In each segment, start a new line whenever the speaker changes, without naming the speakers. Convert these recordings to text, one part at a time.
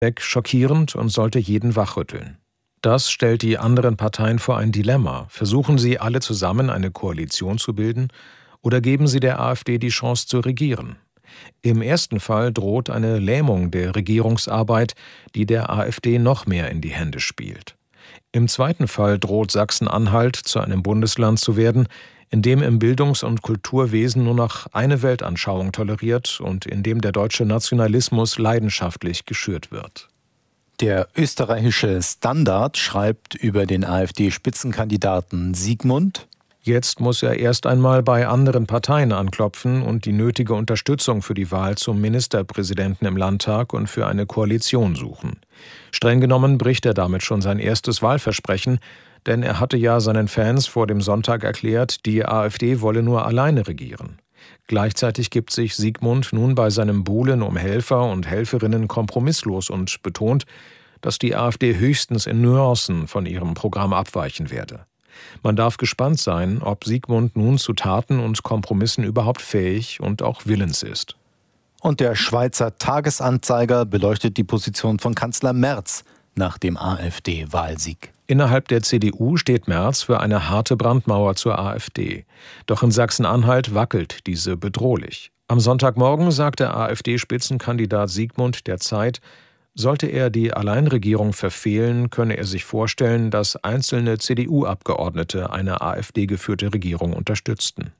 schockierend und sollte jeden wachrütteln. Das stellt die anderen Parteien vor ein Dilemma. Versuchen sie alle zusammen eine Koalition zu bilden oder geben sie der AfD die Chance zu regieren? Im ersten Fall droht eine Lähmung der Regierungsarbeit, die der AfD noch mehr in die Hände spielt. Im zweiten Fall droht Sachsen-Anhalt zu einem Bundesland zu werden, in dem im Bildungs- und Kulturwesen nur noch eine Weltanschauung toleriert und in dem der deutsche Nationalismus leidenschaftlich geschürt wird.
Der österreichische Standard schreibt über den AfD-Spitzenkandidaten Sigmund:
Jetzt muss er erst einmal bei anderen Parteien anklopfen und die nötige Unterstützung für die Wahl zum Ministerpräsidenten im Landtag und für eine Koalition suchen. Streng genommen bricht er damit schon sein erstes Wahlversprechen, denn er hatte ja seinen Fans vor dem Sonntag erklärt, die AfD wolle nur alleine regieren. Gleichzeitig gibt sich Sigmund nun bei seinem Buhlen um Helfer und Helferinnen kompromisslos und betont, dass die AfD höchstens in Nuancen von ihrem Programm abweichen werde. Man darf gespannt sein, ob Sigmund nun zu Taten und Kompromissen überhaupt fähig und auch willens ist.
Und der Schweizer Tagesanzeiger beleuchtet die Position von Kanzler Merz nach dem AfD-Wahlsieg.
Innerhalb der CDU steht Merz für eine harte Brandmauer zur AfD. Doch in Sachsen-Anhalt wackelt diese bedrohlich. Am Sonntagmorgen sagt der AfD-Spitzenkandidat Sigmund der Zeit, sollte er die Alleinregierung verfehlen, könne er sich vorstellen, dass einzelne CDU-Abgeordnete eine AfD-geführte Regierung unterstützten.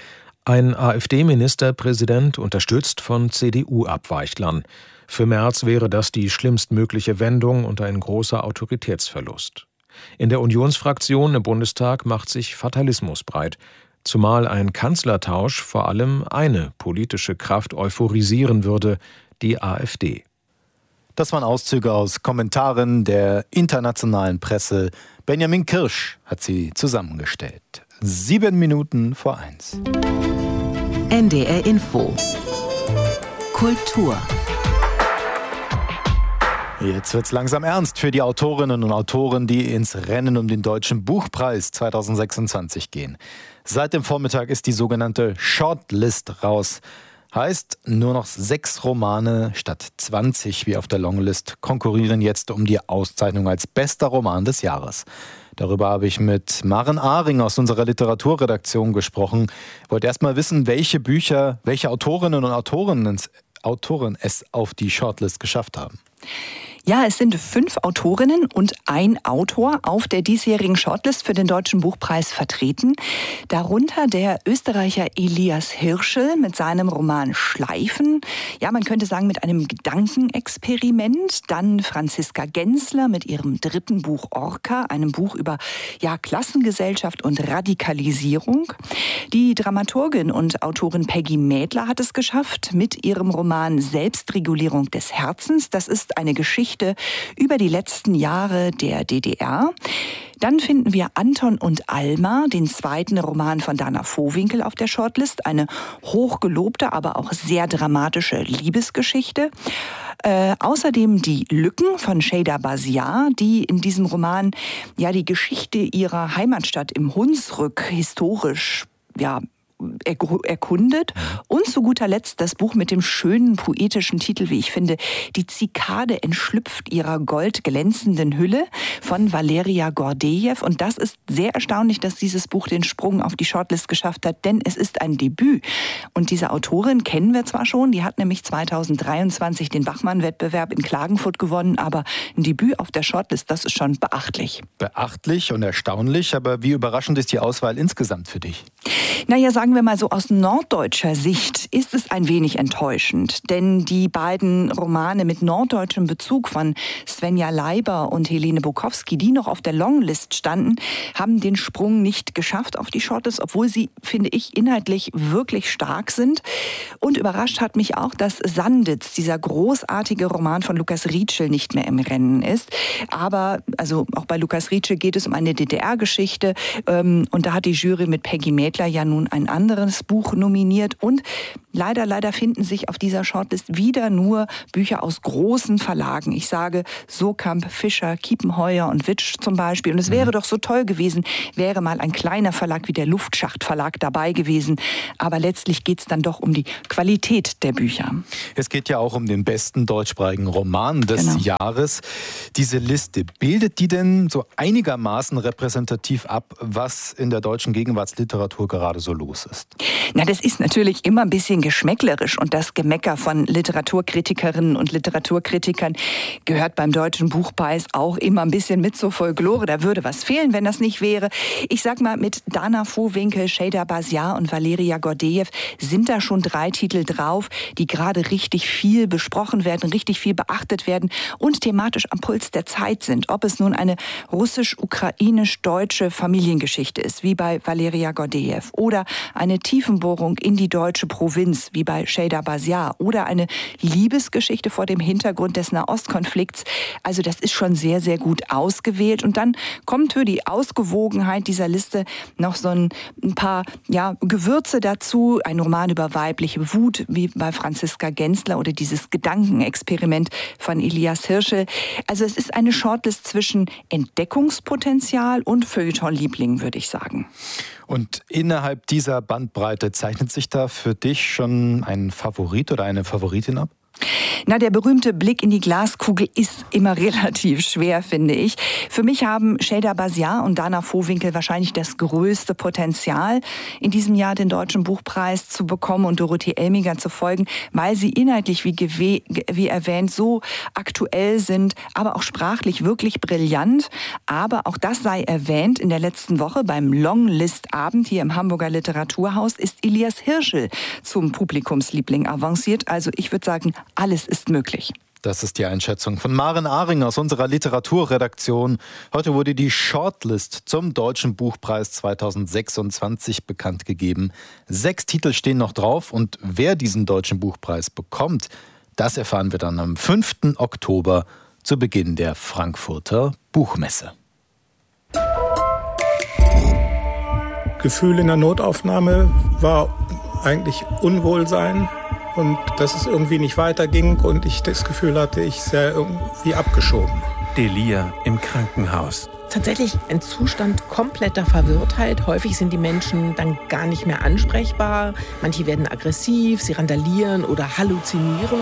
Ein AfD-Ministerpräsident unterstützt von CDU-Abweichlern. Für Merz wäre das die schlimmstmögliche Wendung und ein großer Autoritätsverlust. In der Unionsfraktion im Bundestag macht sich Fatalismus breit, zumal ein Kanzlertausch vor allem eine politische Kraft euphorisieren würde, die AfD.
Das waren Auszüge aus Kommentaren der internationalen Presse. Benjamin Kirsch hat sie zusammengestellt. 1:07.
NDR Info. Kultur.
Jetzt wird's langsam ernst für die Autorinnen und Autoren, die ins Rennen um den Deutschen Buchpreis 2026 gehen. Seit dem Vormittag ist die sogenannte Shortlist raus. Heißt, nur noch 6 Romane statt 20 wie auf der Longlist konkurrieren jetzt um die Auszeichnung als bester Roman des Jahres. Darüber habe ich mit Maren Ahring aus unserer Literaturredaktion gesprochen. Ich wollte erst mal wissen, welche Bücher, welche Autorinnen und Autoren es auf die Shortlist geschafft haben.
Ja, es sind 5 Autorinnen und ein Autor auf der diesjährigen Shortlist für den Deutschen Buchpreis vertreten. Darunter der Österreicher Elias Hirschl mit seinem Roman Schleifen. Ja, man könnte sagen mit einem Gedankenexperiment. Dann Franziska Gensler mit ihrem 3. Buch Orca, einem Buch über Klassengesellschaft und Radikalisierung. Die Dramaturgin und Autorin Peggy Mädler hat es geschafft mit ihrem Roman Selbstregulierung des Herzens. Das ist eine Geschichte über die letzten Jahre der DDR. Dann finden wir Anton und Alma, den 2. Roman von Dana Vohwinkel auf der Shortlist. Eine hochgelobte, aber auch sehr dramatische Liebesgeschichte. Außerdem Die Lücken von Sheyda Basiar, die in diesem Roman die Geschichte ihrer Heimatstadt im Hunsrück historisch erkundet. Und zu guter Letzt das Buch mit dem schönen poetischen Titel, wie ich finde, Die Zikade entschlüpft ihrer goldglänzenden Hülle von Valeria Gordejew. Und das ist sehr erstaunlich, dass dieses Buch den Sprung auf die Shortlist geschafft hat, denn es ist ein Debüt. Und diese Autorin kennen wir zwar schon, die hat nämlich 2023 den Bachmann-Wettbewerb in Klagenfurt gewonnen, aber ein Debüt auf der Shortlist, das ist schon beachtlich.
Beachtlich und erstaunlich, aber wie überraschend ist die Auswahl insgesamt für dich?
Naja, sagen wir mal so, aus norddeutscher Sicht ist es ein wenig enttäuschend, denn die beiden Romane mit norddeutschem Bezug von Svenja Leiber und Helene Bukowski, die noch auf der Longlist standen, haben den Sprung nicht geschafft auf die Shortlist, obwohl sie, finde ich, inhaltlich wirklich stark sind. Und überrascht hat mich auch, dass Sanditz, dieser großartige Roman von Lukas Rietschel, nicht mehr im Rennen ist. Aber auch bei Lukas Rietschel geht es um eine DDR-Geschichte und da hat die Jury mit Peggy Mädler ja nun ein anderes Buch nominiert. Und leider finden sich auf dieser Shortlist wieder nur Bücher aus großen Verlagen. Ich sage Sokamp, Fischer, Kiepenheuer und Witsch zum Beispiel. Und es wäre doch so toll gewesen, wäre mal ein kleiner Verlag wie der Luftschacht Verlag dabei gewesen. Aber letztlich geht es dann doch um die Qualität der Bücher.
Es geht ja auch um den besten deutschsprachigen Roman des Jahres. Diese Liste, bildet die denn so einigermaßen repräsentativ ab, was in der deutschen Gegenwartsliteratur gerade so los ist?
Na, das ist natürlich immer ein bisschen geschmäcklerisch und das Gemecker von Literaturkritikerinnen und Literaturkritikern gehört beim Deutschen Buchpreis auch immer ein bisschen mit zur Folklore. Da würde was fehlen, wenn das nicht wäre. Ich sag mal, mit Dana Vohwinkel, Sheyda Basiar und Valeria Gordejew sind da schon 3 Titel drauf, die gerade richtig viel besprochen werden, richtig viel beachtet werden und thematisch am Puls der Zeit sind. Ob es nun eine russisch-ukrainisch-deutsche Familiengeschichte ist, wie bei Valeria Gordejew, oder eine Tiefenbohrung in die deutsche Provinz, wie bei Sheyda Basiar, oder eine Liebesgeschichte vor dem Hintergrund des Nahostkonflikts. Also das ist schon sehr, sehr gut ausgewählt. Und dann kommt für die Ausgewogenheit dieser Liste noch so ein paar Gewürze dazu. Ein Roman über weibliche Wut, wie bei Franziska Gensler, oder dieses Gedankenexperiment von Elias Hirschel. Also es ist eine Shortlist zwischen Entdeckungspotenzial und Feuilleton-Liebling, würde ich sagen.
Und innerhalb dieser Bandbreite zeichnet sich da für dich schon ein Favorit oder eine Favoritin ab?
Na, der berühmte Blick in die Glaskugel ist immer relativ schwer, finde ich. Für mich haben Sheyda Basiar und Dana Vohwinkel wahrscheinlich das größte Potenzial, in diesem Jahr den Deutschen Buchpreis zu bekommen und Dorothee Elmiger zu folgen, weil sie inhaltlich, wie erwähnt, so aktuell sind, aber auch sprachlich wirklich brillant. Aber auch das sei erwähnt, in der letzten Woche beim Longlist-Abend hier im Hamburger Literaturhaus ist Elias Hirschel zum Publikumsliebling avanciert. Also ich würde sagen, alles ist möglich.
Das ist die Einschätzung von Maren Ahring aus unserer Literaturredaktion. Heute wurde die Shortlist zum Deutschen Buchpreis 2026 bekannt gegeben. 6 Titel stehen noch drauf und wer diesen Deutschen Buchpreis bekommt, das erfahren wir dann am 5. Oktober zu Beginn der Frankfurter Buchmesse.
Gefühl in der Notaufnahme war eigentlich Unwohlsein. Und dass es irgendwie nicht weiterging und ich das Gefühl hatte, ich sei irgendwie abgeschoben.
Delir im Krankenhaus.
Tatsächlich ein Zustand kompletter Verwirrtheit. Häufig sind die Menschen dann gar nicht mehr ansprechbar. Manche werden aggressiv, sie randalieren oder halluzinieren.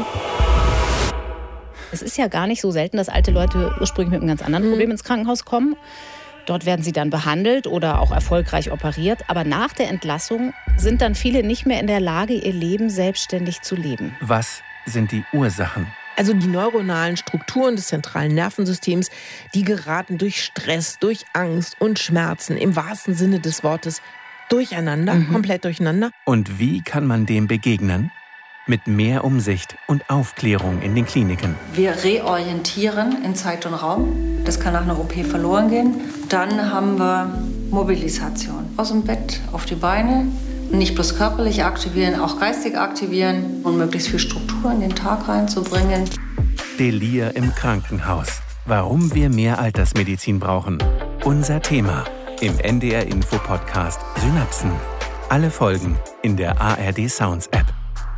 Es ist ja gar nicht so selten, dass alte Leute ursprünglich mit einem ganz anderen Problem ins Krankenhaus kommen. Dort werden sie dann behandelt oder auch erfolgreich operiert. Aber nach der Entlassung sind dann viele nicht mehr in der Lage, ihr Leben selbstständig zu leben.
Was sind die Ursachen?
Also die neuronalen Strukturen des zentralen Nervensystems, die geraten durch Stress, durch Angst und Schmerzen im wahrsten Sinne des Wortes durcheinander, komplett durcheinander.
Und wie kann man dem begegnen? Mit mehr Umsicht und Aufklärung in den Kliniken.
Wir reorientieren in Zeit und Raum. Das kann nach einer OP verloren gehen. Dann haben wir Mobilisation. Aus dem Bett auf die Beine. Nicht bloß körperlich aktivieren, auch geistig aktivieren und möglichst viel Struktur in den Tag reinzubringen.
Delir im Krankenhaus. Warum wir mehr Altersmedizin brauchen. Unser Thema im NDR-Info-Podcast Synapsen. Alle Folgen in der ARD Sounds App.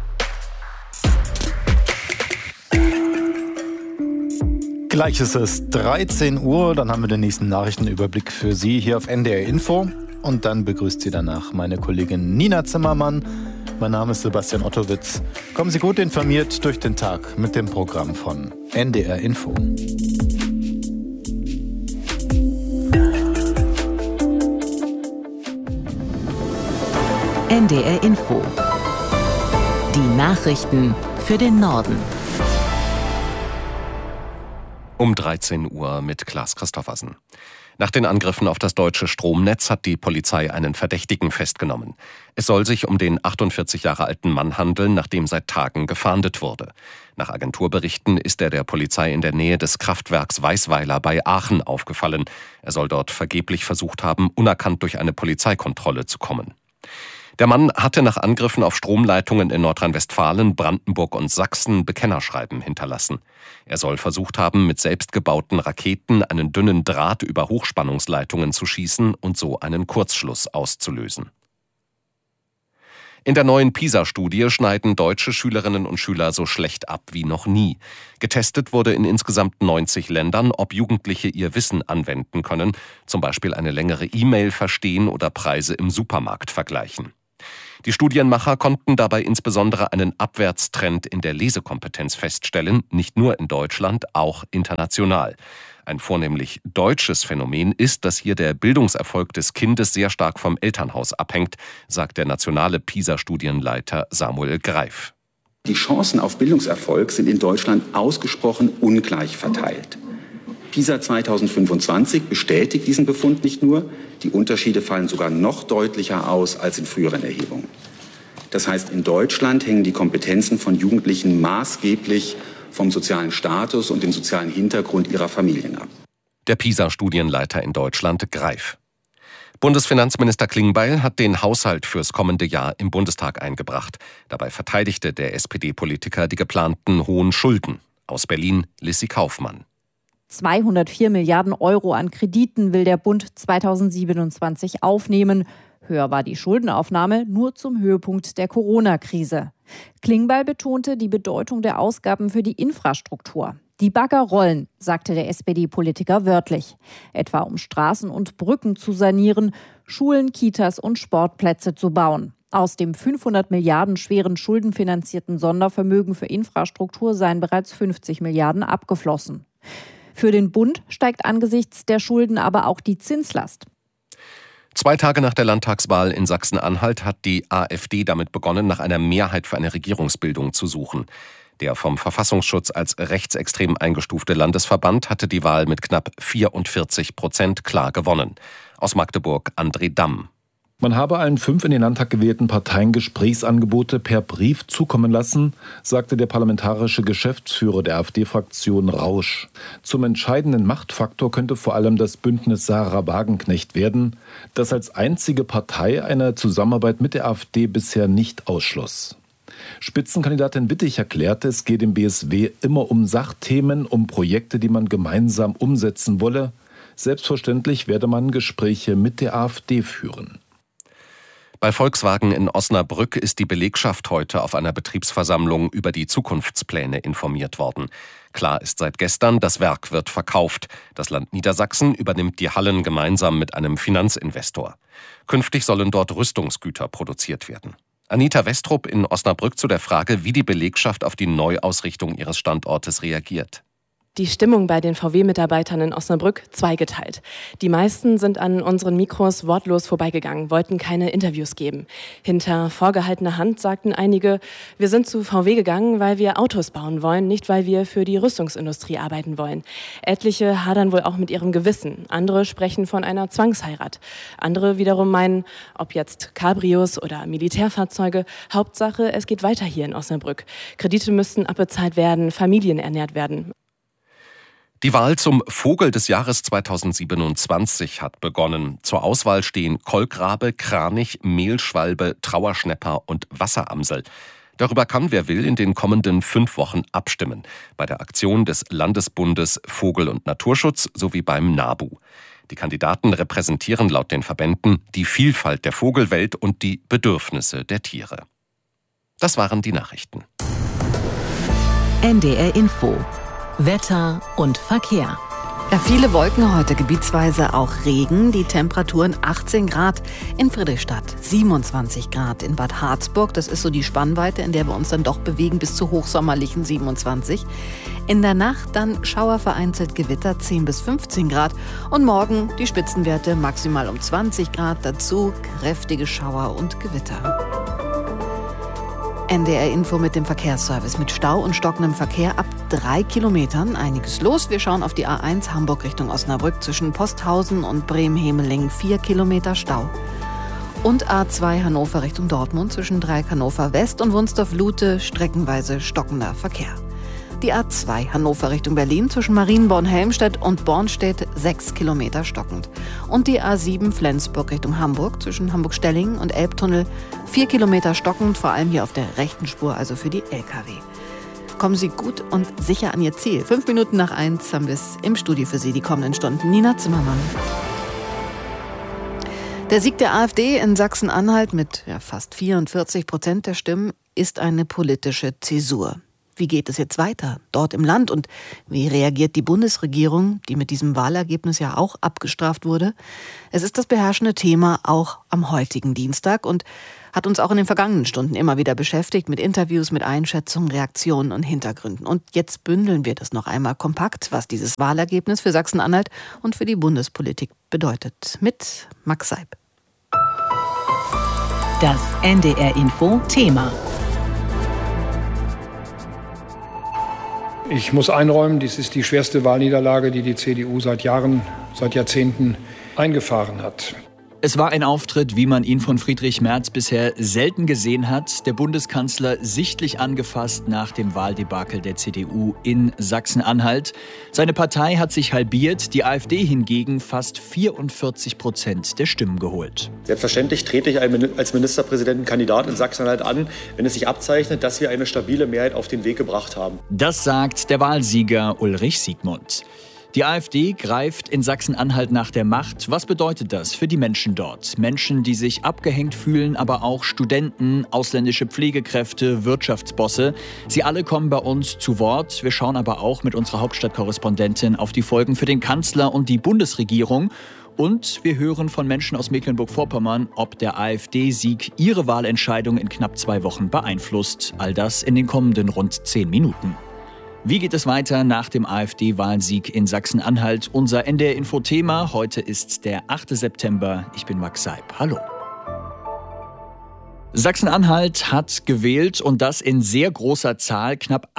Gleich ist es 13 Uhr, dann haben wir den nächsten Nachrichtenüberblick für Sie hier auf NDR Info. Und dann begrüßt Sie danach meine Kollegin Nina Zimmermann. Mein Name ist Sebastian Ottowitz. Kommen Sie gut informiert durch den Tag mit dem Programm von NDR Info.
NDR Info. Die Nachrichten für den Norden.
Um 13 Uhr mit Klaas Christoffersen. Nach den Angriffen auf das deutsche Stromnetz hat die Polizei einen Verdächtigen festgenommen. Es soll sich um den 48 Jahre alten Mann handeln, nach dem seit Tagen gefahndet wurde. Nach Agenturberichten ist er der Polizei in der Nähe des Kraftwerks Weißweiler bei Aachen aufgefallen. Er soll dort vergeblich versucht haben, unerkannt durch eine Polizeikontrolle zu kommen. Der Mann hatte nach Angriffen auf Stromleitungen in Nordrhein-Westfalen, Brandenburg und Sachsen Bekennerschreiben hinterlassen. Er soll versucht haben, mit selbstgebauten Raketen einen dünnen Draht über Hochspannungsleitungen zu schießen und so einen Kurzschluss auszulösen. In der neuen PISA-Studie schneiden deutsche Schülerinnen und Schüler so schlecht ab wie noch nie. Getestet wurde in insgesamt 90 Ländern, ob Jugendliche ihr Wissen anwenden können, zum Beispiel eine längere E-Mail verstehen oder Preise im Supermarkt vergleichen. Die Studienmacher konnten dabei insbesondere einen Abwärtstrend in der Lesekompetenz feststellen, nicht nur in Deutschland, auch international. Ein vornehmlich deutsches Phänomen ist, dass hier der Bildungserfolg des Kindes sehr stark vom Elternhaus abhängt, sagt der nationale PISA-Studienleiter Samuel Greif.
Die Chancen auf Bildungserfolg sind in Deutschland ausgesprochen ungleich verteilt. PISA 2025 bestätigt diesen Befund nicht nur, die Unterschiede fallen sogar noch deutlicher aus als in früheren Erhebungen. Das heißt, in Deutschland hängen die Kompetenzen von Jugendlichen maßgeblich vom sozialen Status und dem sozialen Hintergrund ihrer Familien ab.
Der PISA-Studienleiter in Deutschland, Greif. Bundesfinanzminister Klingbeil hat den Haushalt fürs kommende Jahr im Bundestag eingebracht. Dabei verteidigte der SPD-Politiker die geplanten hohen Schulden. Aus Berlin, Lissy Kaufmann.
204 Milliarden Euro an Krediten will der Bund 2027 aufnehmen. Höher war die Schuldenaufnahme nur zum Höhepunkt der Corona-Krise. Klingbeil betonte die Bedeutung der Ausgaben für die Infrastruktur. Die Bagger rollen, sagte der SPD-Politiker wörtlich. Etwa um Straßen und Brücken zu sanieren, Schulen, Kitas und Sportplätze zu bauen. Aus dem 500 Milliarden schweren schuldenfinanzierten Sondervermögen für Infrastruktur seien bereits 50 Milliarden abgeflossen. Für den Bund steigt angesichts der Schulden aber auch die Zinslast.
2 Tage nach der Landtagswahl in Sachsen-Anhalt hat die AfD damit begonnen, nach einer Mehrheit für eine Regierungsbildung zu suchen. Der vom Verfassungsschutz als rechtsextrem eingestufte Landesverband hatte die Wahl mit knapp 44% klar gewonnen. Aus Magdeburg André Damm.
Man habe allen 5 in den Landtag gewählten Parteien Gesprächsangebote per Brief zukommen lassen, sagte der parlamentarische Geschäftsführer der AfD-Fraktion Rausch. Zum entscheidenden Machtfaktor könnte vor allem das Bündnis Sarah Wagenknecht werden, das als einzige Partei eine Zusammenarbeit mit der AfD bisher nicht ausschloss. Spitzenkandidatin Wittig erklärte, es gehe dem BSW immer um Sachthemen, um Projekte, die man gemeinsam umsetzen wolle. Selbstverständlich werde man Gespräche mit der AfD führen.
Bei Volkswagen in Osnabrück ist die Belegschaft heute auf einer Betriebsversammlung über die Zukunftspläne informiert worden. Klar ist seit gestern, das Werk wird verkauft. Das Land Niedersachsen übernimmt die Hallen gemeinsam mit einem Finanzinvestor. Künftig sollen dort Rüstungsgüter produziert werden. Anita Westrup in Osnabrück zu der Frage, wie die Belegschaft auf die Neuausrichtung ihres Standortes reagiert.
Die Stimmung bei den VW-Mitarbeitern in Osnabrück zweigeteilt. Die meisten sind an unseren Mikros wortlos vorbeigegangen, wollten keine Interviews geben. Hinter vorgehaltener Hand sagten einige, wir sind zu VW gegangen, weil wir Autos bauen wollen, nicht weil wir für die Rüstungsindustrie arbeiten wollen. Etliche hadern wohl auch mit ihrem Gewissen. Andere sprechen von einer Zwangsheirat. Andere wiederum meinen, ob jetzt Cabrios oder Militärfahrzeuge, Hauptsache, es geht weiter hier in Osnabrück. Kredite müssten abbezahlt werden, Familien ernährt werden.
Die Wahl zum Vogel des Jahres 2027 hat begonnen. Zur Auswahl stehen Kolkrabe, Kranich, Mehlschwalbe, Trauerschnäpper und Wasseramsel. Darüber kann, wer will, in den kommenden 5 Wochen abstimmen. Bei der Aktion des Landesbundes Vogel- und Naturschutz sowie beim NABU. Die Kandidaten repräsentieren laut den Verbänden die Vielfalt der Vogelwelt und die Bedürfnisse der Tiere. Das waren die Nachrichten.
NDR Info. Wetter und Verkehr. Ja, viele Wolken heute, gebietsweise auch Regen. Die Temperaturen 18 Grad in Friedrichstadt, 27 Grad in Bad Harzburg. Das ist so die Spannweite, in der wir uns dann doch bewegen, bis zu hochsommerlichen 27. In der Nacht dann Schauer, vereinzelt Gewitter, 10 bis 15 Grad. Und morgen die Spitzenwerte maximal um 20 Grad. Dazu kräftige Schauer und Gewitter. NDR Info mit dem Verkehrsservice. Mit Stau und stockendem Verkehr ab 3 Kilometern. Einiges los. Wir schauen auf die A1 Hamburg Richtung Osnabrück zwischen Posthausen und Bremen-Hemeling. 4 Kilometer Stau. Und A2 Hannover Richtung Dortmund zwischen Dreieck Hannover West und Wunstorf-Lute streckenweise stockender Verkehr. Die A2 Hannover Richtung Berlin zwischen Marienborn-Helmstedt und Bornstedt 6 Kilometer stockend. Und die A7 Flensburg Richtung Hamburg zwischen Hamburg-Stellingen und Elbtunnel 4 Kilometer stockend, vor allem hier auf der rechten Spur, also für die Lkw. Kommen Sie gut und sicher an Ihr Ziel. 5 Minuten nach 1 haben wir es im Studio für Sie die kommenden Stunden. Nina Zimmermann. Der Sieg der AfD in Sachsen-Anhalt mit fast 44% der Stimmen ist eine politische Zäsur. Wie geht es jetzt weiter dort im Land und wie reagiert die Bundesregierung, die mit diesem Wahlergebnis ja auch abgestraft wurde? Es ist das beherrschende Thema auch am heutigen Dienstag und hat uns auch in den vergangenen Stunden immer wieder beschäftigt mit Interviews, mit Einschätzungen, Reaktionen und Hintergründen. Und jetzt bündeln wir das noch einmal kompakt, was dieses Wahlergebnis für Sachsen-Anhalt und für die Bundespolitik bedeutet. Mit Max Seib.
Das NDR-Info-Thema.
Ich muss einräumen, dies ist die schwerste Wahlniederlage, die die CDU seit Jahren, seit Jahrzehnten eingefahren hat.
Es war ein Auftritt, wie man ihn von Friedrich Merz bisher selten gesehen hat. Der Bundeskanzler sichtlich angefasst nach dem Wahldebakel der CDU in Sachsen-Anhalt. Seine Partei hat sich halbiert, die AfD hingegen fast 44% der Stimmen geholt.
Selbstverständlich trete ich als Ministerpräsidentenkandidat in Sachsen-Anhalt an, wenn es sich abzeichnet, dass wir eine stabile Mehrheit auf den Weg gebracht haben.
Das sagt der Wahlsieger Ulrich Siegmund. Die AfD greift in Sachsen-Anhalt nach der Macht. Was bedeutet das für die Menschen dort? Menschen, die sich abgehängt fühlen, aber auch Studenten, ausländische Pflegekräfte, Wirtschaftsbosse. Sie alle kommen bei uns zu Wort. Wir schauen aber auch mit unserer Hauptstadtkorrespondentin auf die Folgen für den Kanzler und die Bundesregierung. Und wir hören von Menschen aus Mecklenburg-Vorpommern, ob der AfD-Sieg ihre Wahlentscheidung in knapp 2 Wochen beeinflusst. All das in den kommenden rund 10 Minuten. Wie geht es weiter nach dem AfD-Wahlsieg in Sachsen-Anhalt? Unser NDR-Info-Thema. Heute ist der 8. September. Ich bin Max Seib. Hallo. Sachsen-Anhalt hat gewählt und das in sehr großer Zahl, knapp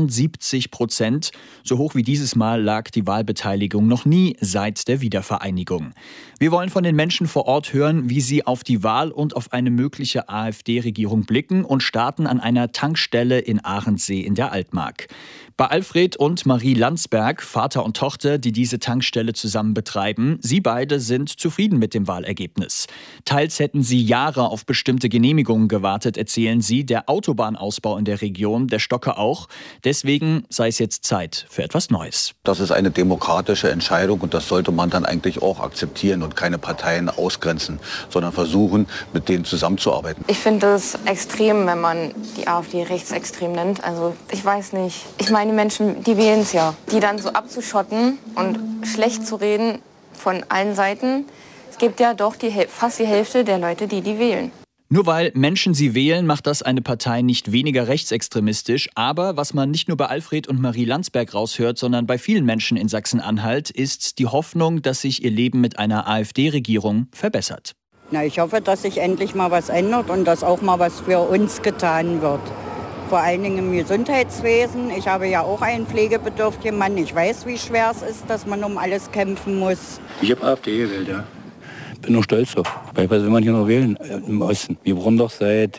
78%. So hoch wie dieses Mal lag die Wahlbeteiligung noch nie seit der Wiedervereinigung. Wir wollen von den Menschen vor Ort hören, wie sie auf die Wahl und auf eine mögliche AfD-Regierung blicken und starten an einer Tankstelle in Ahrensee in der Altmark. Bei Alfred und Marie Landsberg, Vater und Tochter, die diese Tankstelle zusammen betreiben, sie beide sind zufrieden mit dem Wahlergebnis. Teils hätten sie Jahre auf bestimmte Genehmigungen gewartet, erzählen sie. Der Autobahnausbau in der Region, der stocke auch. Deswegen sei es jetzt Zeit für etwas Neues.
Das ist eine demokratische Entscheidung und das sollte man dann eigentlich auch akzeptieren und keine Parteien ausgrenzen, sondern versuchen, mit denen zusammenzuarbeiten.
Ich finde es extrem, wenn man die AfD rechtsextrem nennt. Also ich weiß nicht. Ich meine, die Menschen, die wählen es ja. Die dann so abzuschotten und schlecht zu reden von allen Seiten. Es gibt ja doch fast die Hälfte der Leute, die wählen.
Nur weil Menschen sie wählen, macht das eine Partei nicht weniger rechtsextremistisch. Aber was man nicht nur bei Alfred und Marie Landsberg raushört, sondern bei vielen Menschen in Sachsen-Anhalt, ist die Hoffnung, dass sich ihr Leben mit einer AfD-Regierung verbessert.
Na, ich hoffe, dass sich endlich mal was ändert und dass auch mal was für uns getan wird. Vor allen Dingen im Gesundheitswesen. Ich habe ja auch einen pflegebedürftigen Mann. Ich weiß, wie schwer es ist, dass man um alles kämpfen muss.
Ich habe AfD gewählt, ja. Bin noch stolz drauf. Weil was will man hier noch wählen im Osten? Wir wurden doch seit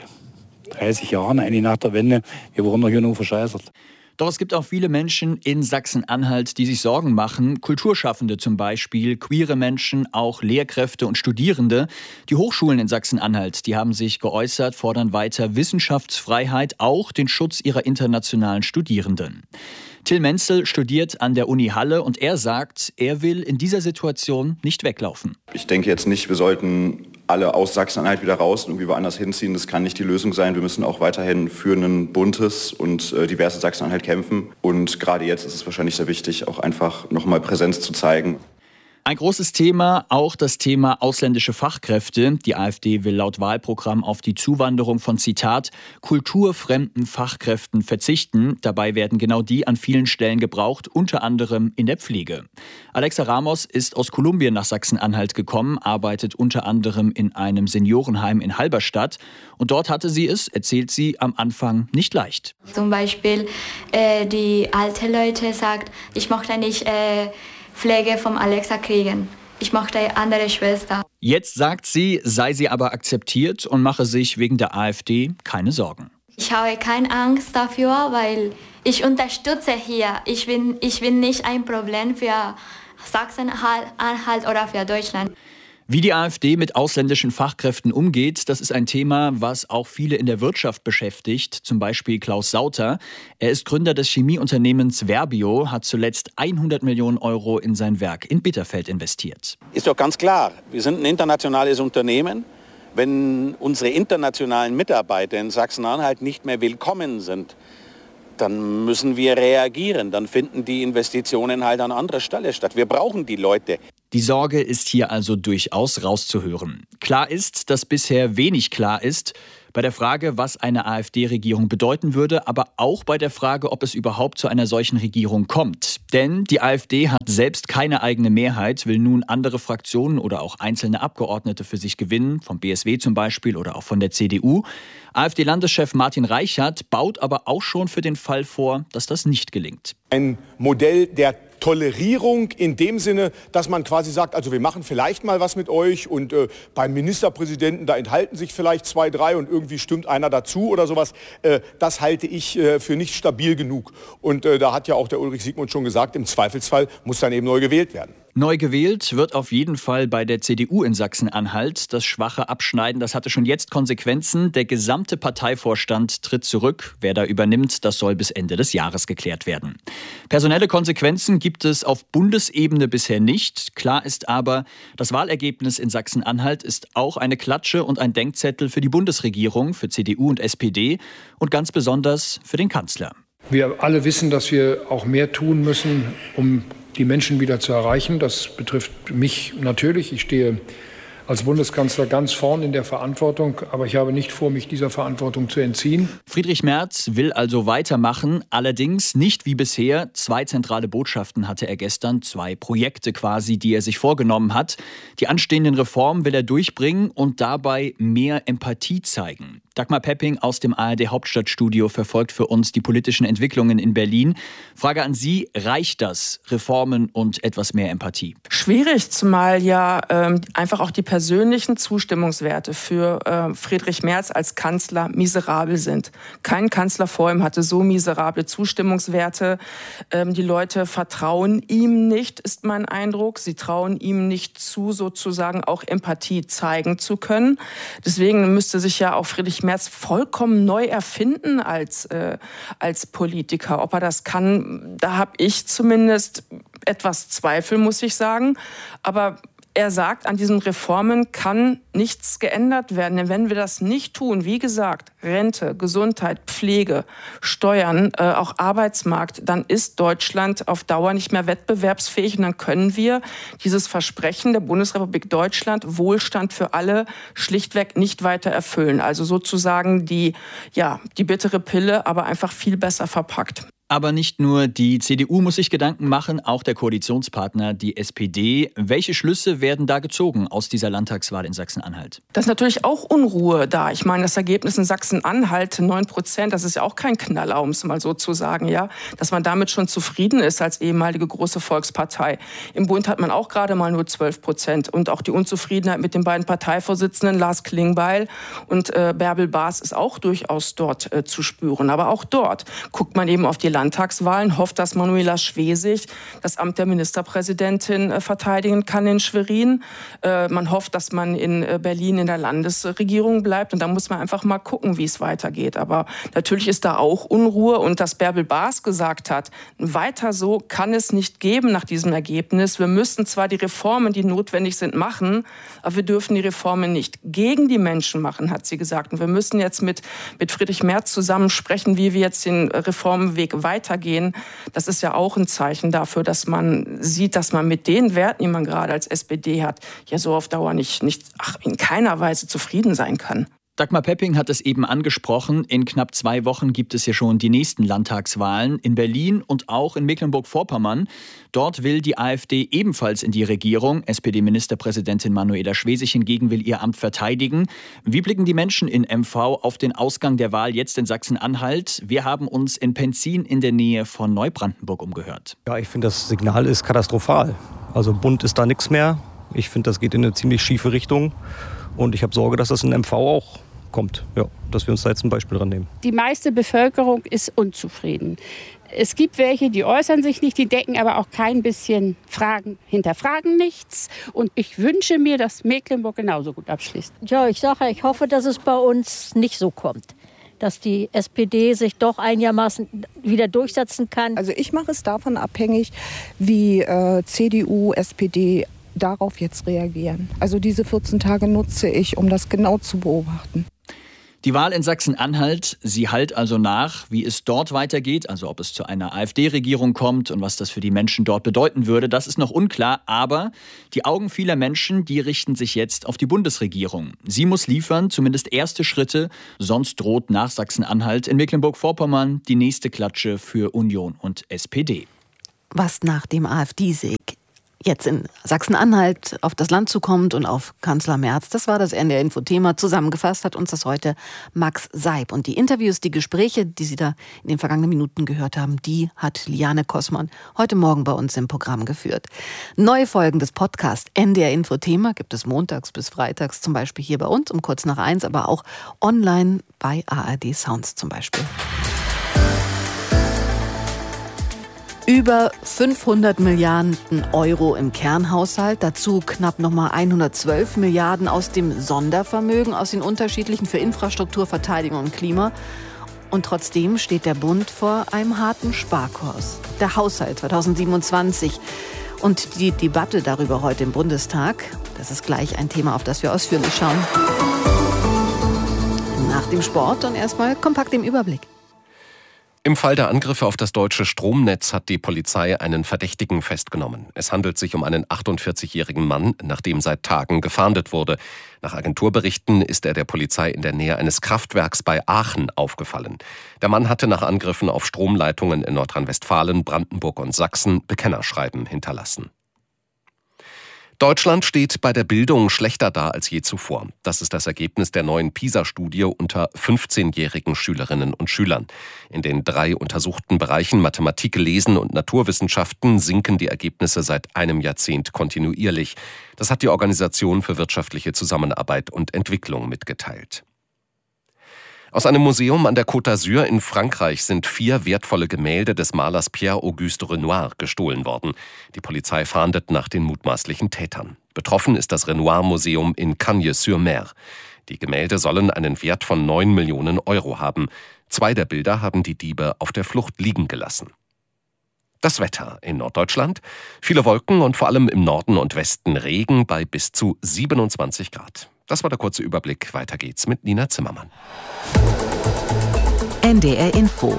30 Jahren, eigentlich nach der Wende, wir wurden doch hier nur verscheißert.
Doch es gibt auch viele Menschen in Sachsen-Anhalt, die sich Sorgen machen. Kulturschaffende zum Beispiel, queere Menschen, auch Lehrkräfte und Studierende. Die Hochschulen in Sachsen-Anhalt, die haben sich geäußert, fordern weiter Wissenschaftsfreiheit, auch den Schutz ihrer internationalen Studierenden. Till Menzel studiert an der Uni Halle und er sagt, er will in dieser Situation nicht weglaufen.
Ich denke jetzt nicht, wir sollten alle aus Sachsen-Anhalt wieder raus und irgendwie woanders hinziehen. Das kann nicht die Lösung sein. Wir müssen auch weiterhin für ein buntes und diverses Sachsen-Anhalt kämpfen. Und gerade jetzt ist es wahrscheinlich sehr wichtig, auch einfach nochmal Präsenz zu zeigen.
Ein großes Thema, auch das Thema ausländische Fachkräfte. Die AfD will laut Wahlprogramm auf die Zuwanderung von, Zitat, kulturfremden Fachkräften verzichten. Dabei werden genau die an vielen Stellen gebraucht, unter anderem in der Pflege. Alexa Ramos ist aus Kolumbien nach Sachsen-Anhalt gekommen, arbeitet unter anderem in einem Seniorenheim in Halberstadt. Und dort hatte sie es, erzählt sie, am Anfang nicht leicht.
Zum Beispiel die alte Leute sagt, ich möchte nicht Pflege vom Alexa kriegen. Ich möchte eine andere Schwester.
Jetzt sagt sie, sei sie aber akzeptiert und mache sich wegen der AfD keine Sorgen.
Ich habe keine Angst dafür, weil ich unterstütze hier. Ich bin nicht ein Problem für Sachsen-Anhalt oder für Deutschland.
Wie die AfD mit ausländischen Fachkräften umgeht, das ist ein Thema, was auch viele in der Wirtschaft beschäftigt. Zum Beispiel Klaus Sauter. Er ist Gründer des Chemieunternehmens Verbio, hat zuletzt 100 Millionen Euro in sein Werk in Bitterfeld investiert.
Ist doch ganz klar, wir sind ein internationales Unternehmen. Wenn unsere internationalen Mitarbeiter in Sachsen-Anhalt nicht mehr willkommen sind, dann müssen wir reagieren. Dann finden die Investitionen halt an anderer Stelle statt. Wir brauchen die Leute.
Die Sorge ist hier also durchaus rauszuhören. Klar ist, dass bisher wenig klar ist bei der Frage, was eine AfD-Regierung bedeuten würde, aber auch bei der Frage, ob es überhaupt zu einer solchen Regierung kommt. Denn die AfD hat selbst keine eigene Mehrheit, will nun andere Fraktionen oder auch einzelne Abgeordnete für sich gewinnen, vom BSW zum Beispiel oder auch von der CDU. AfD-Landeschef Martin Reichert baut aber auch schon für den Fall vor, dass das nicht gelingt.
Ein Modell der Tolerierung in dem Sinne, dass man quasi sagt, also wir machen vielleicht mal was mit euch und beim Ministerpräsidenten, da enthalten sich vielleicht 2, 3 und irgendwie stimmt einer dazu oder sowas. Das halte ich für nicht stabil genug. Und da hat ja auch der Ulrich Siegmund schon gesagt, im Zweifelsfall muss dann eben neu gewählt werden.
Neu gewählt wird auf jeden Fall bei der CDU in Sachsen-Anhalt. Das schwache Abschneiden, das hatte schon jetzt Konsequenzen. Der gesamte Parteivorstand tritt zurück. Wer da übernimmt, das soll bis Ende des Jahres geklärt werden. Personelle Konsequenzen gibt es auf Bundesebene bisher nicht. Klar ist aber, das Wahlergebnis in Sachsen-Anhalt ist auch eine Klatsche und ein Denkzettel für die Bundesregierung, für CDU und SPD und ganz besonders für den Kanzler.
Wir alle wissen, dass wir auch mehr tun müssen, um die Menschen wieder zu erreichen. Das betrifft mich natürlich. Ich stehe als Bundeskanzler ganz vorn in der Verantwortung, aber ich habe nicht vor, mich dieser Verantwortung zu entziehen.
Friedrich Merz will also weitermachen, allerdings nicht wie bisher. 2 zentrale Botschaften hatte er gestern, 2 Projekte quasi, die er sich vorgenommen hat. Die anstehenden Reformen will er durchbringen und dabei mehr Empathie zeigen. Dagmar Pepping aus dem ARD-Hauptstadtstudio verfolgt für uns die politischen Entwicklungen in Berlin. Frage an Sie, reicht das, Reformen und etwas mehr Empathie?
Schwierig, zumal ja einfach auch die persönlichen Zustimmungswerte für Friedrich Merz als Kanzler miserabel sind. Kein Kanzler vor ihm hatte so miserable Zustimmungswerte. Die Leute vertrauen ihm nicht, ist mein Eindruck. Sie trauen ihm nicht zu, sozusagen auch Empathie zeigen zu können. Deswegen müsste sich ja auch Friedrich Merz vollkommen neu erfinden als Politiker. Ob er das kann, da habe ich zumindest etwas Zweifel, muss ich sagen. Aber er sagt, an diesen Reformen kann nichts geändert werden. Denn wenn wir das nicht tun, wie gesagt, Rente, Gesundheit, Pflege, Steuern, auch Arbeitsmarkt, dann ist Deutschland auf Dauer nicht mehr wettbewerbsfähig. Und dann können wir dieses Versprechen der Bundesrepublik Deutschland, Wohlstand für alle, schlichtweg nicht weiter erfüllen. Also sozusagen die bittere Pille, aber einfach viel besser verpackt.
Aber nicht nur die CDU muss sich Gedanken machen, auch der Koalitionspartner, die SPD. Welche Schlüsse werden da gezogen aus dieser Landtagswahl in Sachsen-Anhalt?
Da ist natürlich auch Unruhe da. Ich meine, das Ergebnis in Sachsen-Anhalt, 9%, das ist ja auch kein Knaller, um es mal so zu sagen, ja, dass man damit schon zufrieden ist als ehemalige große Volkspartei. Im Bund hat man auch gerade mal nur 12%. Und auch die Unzufriedenheit mit den beiden Parteivorsitzenden, Lars Klingbeil und Bärbel Baas, ist auch durchaus dort zu spüren. Aber auch dort guckt man eben auf die Landtagswahlen, hofft, dass Manuela Schwesig das Amt der Ministerpräsidentin verteidigen kann in Schwerin. Man hofft, dass man in Berlin in der Landesregierung bleibt. Und da muss man einfach mal gucken, wie es weitergeht. Aber natürlich ist da auch Unruhe. Und dass Bärbel Baas gesagt hat, weiter so kann es nicht geben nach diesem Ergebnis. Wir müssen zwar die Reformen, die notwendig sind, machen, aber wir dürfen die Reformen nicht gegen die Menschen machen, hat sie gesagt. Und wir müssen jetzt mit Friedrich Merz zusammen sprechen, wie wir jetzt den Reformweg weitergehen. Das ist ja auch ein Zeichen dafür, dass man sieht, dass man mit den Werten, die man gerade als SPD hat, ja so auf Dauer nicht in keiner Weise zufrieden sein kann.
Dagmar Pepping hat es eben angesprochen. In knapp 2 Wochen gibt es ja schon die nächsten Landtagswahlen in Berlin und auch in Mecklenburg-Vorpommern. Dort will die AfD ebenfalls in die Regierung. SPD-Ministerpräsidentin Manuela Schwesig hingegen will ihr Amt verteidigen. Wie blicken die Menschen in MV auf den Ausgang der Wahl jetzt in Sachsen-Anhalt? Wir haben uns in Penzin in der Nähe von Neubrandenburg umgehört.
Ja, ich finde, das Signal ist katastrophal. Also bunt ist da nichts mehr. Ich finde, das geht in eine ziemlich schiefe Richtung. Und ich habe Sorge, dass das in MV auch kommt. Ja, dass wir uns da jetzt ein Beispiel dran nehmen.
Die meiste Bevölkerung ist unzufrieden. Es gibt welche, die äußern sich nicht, die decken aber auch kein bisschen Fragen, hinterfragen nichts. Und ich wünsche mir, dass Mecklenburg genauso gut abschließt.
Ja, ich hoffe, dass es bei uns nicht so kommt. Dass die SPD sich doch einigermaßen wieder durchsetzen kann.
Also ich mache es davon abhängig, wie CDU, SPD darauf jetzt reagieren. Also diese 14 Tage nutze ich, um das genau zu beobachten.
Die Wahl in Sachsen-Anhalt, sie hallt also nach, wie es dort weitergeht, also ob es zu einer AfD-Regierung kommt und was das für die Menschen dort bedeuten würde, das ist noch unklar. Aber die Augen vieler Menschen, die richten sich jetzt auf die Bundesregierung. Sie muss liefern, zumindest erste Schritte, sonst droht nach Sachsen-Anhalt in Mecklenburg-Vorpommern die nächste Klatsche für Union und SPD.
Was nach dem AfD-Sieg jetzt in Sachsen-Anhalt auf das Land zukommt und auf Kanzler Merz, das war das NDR-Info-Thema. Zusammengefasst hat uns das heute Max Seib. Und die Interviews, die Gespräche, die Sie da in den vergangenen Minuten gehört haben, die hat Liane Kossmann heute Morgen bei uns im Programm geführt. Neue Folgen des Podcasts NDR-Info-Thema gibt es montags bis freitags, zum Beispiel hier bei uns um kurz nach 1, aber auch online bei ARD Sounds zum Beispiel. Über 500 Milliarden Euro im Kernhaushalt, dazu knapp nochmal 112 Milliarden aus dem Sondervermögen, aus den unterschiedlichen für Infrastruktur, Verteidigung und Klima. Und trotzdem steht der Bund vor einem harten Sparkurs. Der Haushalt 2027 und die Debatte darüber heute im Bundestag, das ist gleich ein Thema, auf das wir ausführlich schauen. Nach dem Sport und erstmal kompakt im Überblick.
Im Fall der Angriffe auf das deutsche Stromnetz hat die Polizei einen Verdächtigen festgenommen. Es handelt sich um einen 48-jährigen Mann, nach dem seit Tagen gefahndet wurde. Nach Agenturberichten ist er der Polizei in der Nähe eines Kraftwerks bei Aachen aufgefallen. Der Mann hatte nach Angriffen auf Stromleitungen in Nordrhein-Westfalen, Brandenburg und Sachsen Bekennerschreiben hinterlassen. Deutschland steht bei der Bildung schlechter da als je zuvor. Das ist das Ergebnis der neuen PISA-Studie unter 15-jährigen Schülerinnen und Schülern. In den 3 untersuchten Bereichen Mathematik, Lesen und Naturwissenschaften sinken die Ergebnisse seit einem Jahrzehnt kontinuierlich. Das hat die Organisation für wirtschaftliche Zusammenarbeit und Entwicklung mitgeteilt. Aus einem Museum an der Côte d'Azur in Frankreich sind 4 wertvolle Gemälde des Malers Pierre-Auguste Renoir gestohlen worden. Die Polizei fahndet nach den mutmaßlichen Tätern. Betroffen ist das Renoir-Museum in Cagnes-sur-Mer. Die Gemälde sollen einen Wert von 9 Millionen Euro haben. 2 der Bilder haben die Diebe auf der Flucht liegen gelassen. Das Wetter in Norddeutschland. Viele Wolken und vor allem im Norden und Westen Regen bei bis zu 27 Grad. Das war der kurze Überblick. Weiter geht's mit Nina Zimmermann.
NDR Info.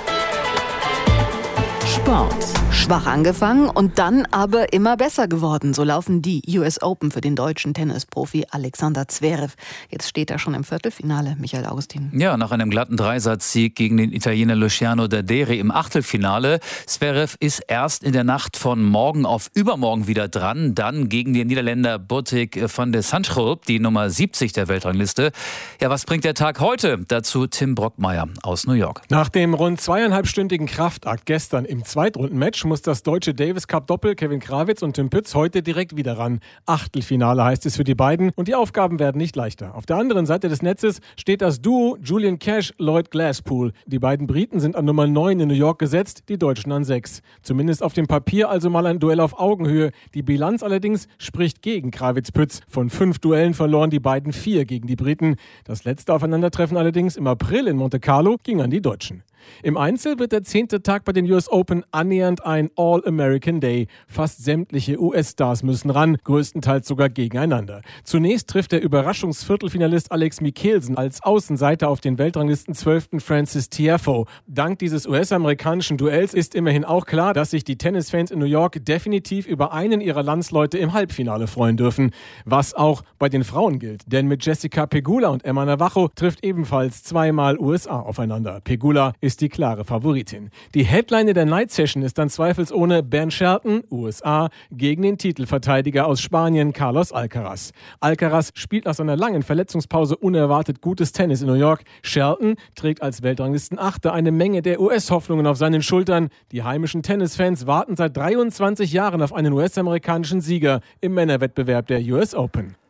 Sport.
Schwach angefangen und dann aber immer besser geworden. So laufen die US Open für den deutschen Tennisprofi Alexander Zverev. Jetzt steht er schon im Viertelfinale, Michael Augustin.
Ja, nach einem glatten Dreisatzsieg gegen den Italiener Luciano Daderi im Achtelfinale. Zverev ist erst in der Nacht von morgen auf übermorgen wieder dran. Dann gegen den Niederländer Botic van de Zandschulp, die Nummer 70 der Weltrangliste. Ja, was bringt der Tag heute? Dazu Tim Brockmeier aus New York.
Nach dem rund 2,5-stündigen Kraftakt gestern im Zweitrundenmatch muss das deutsche Davis Cup Doppel Kevin Krawitz und Tim Pütz heute direkt wieder ran. Achtelfinale heißt es für die beiden und die Aufgaben werden nicht leichter. Auf der anderen Seite des Netzes steht das Duo Julian Cash, Lloyd Glasspool. Die beiden Briten sind an Nummer 9 in New York gesetzt, die Deutschen an 6. Zumindest auf dem Papier also mal ein Duell auf Augenhöhe. Die Bilanz allerdings spricht gegen Krawitz-Pütz. Von 5 Duellen verloren die beiden 4 gegen die Briten. Das letzte Aufeinandertreffen allerdings im April in Monte Carlo ging an die Deutschen. Im Einzel wird der 10. Tag bei den US Open annähernd ein All-American Day. Fast sämtliche US-Stars müssen ran, größtenteils sogar gegeneinander. Zunächst trifft der Überraschungsviertelfinalist Alex Michelsen als Außenseiter auf den Weltranglisten 12. Francis Tiafoe. Dank dieses US-amerikanischen Duells ist immerhin auch klar, dass sich die Tennisfans in New York definitiv über einen ihrer Landsleute im Halbfinale freuen dürfen. Was auch bei den Frauen gilt, denn mit Jessica Pegula und Emma Navajo trifft ebenfalls zweimal USA aufeinander. Pegula ist die klare Favoritin. Die Headline der Night Session ist dann zweifelsohne Ben Shelton, USA, gegen den Titelverteidiger aus Spanien, Carlos Alcaraz. Alcaraz spielt nach seiner langen Verletzungspause unerwartet gutes Tennis in New York. Shelton trägt als Weltranglisten-Achter eine Menge der US-Hoffnungen auf seinen Schultern. Die heimischen Tennisfans warten seit 23 Jahren auf einen US-amerikanischen Sieger im Männerwettbewerb der US Open.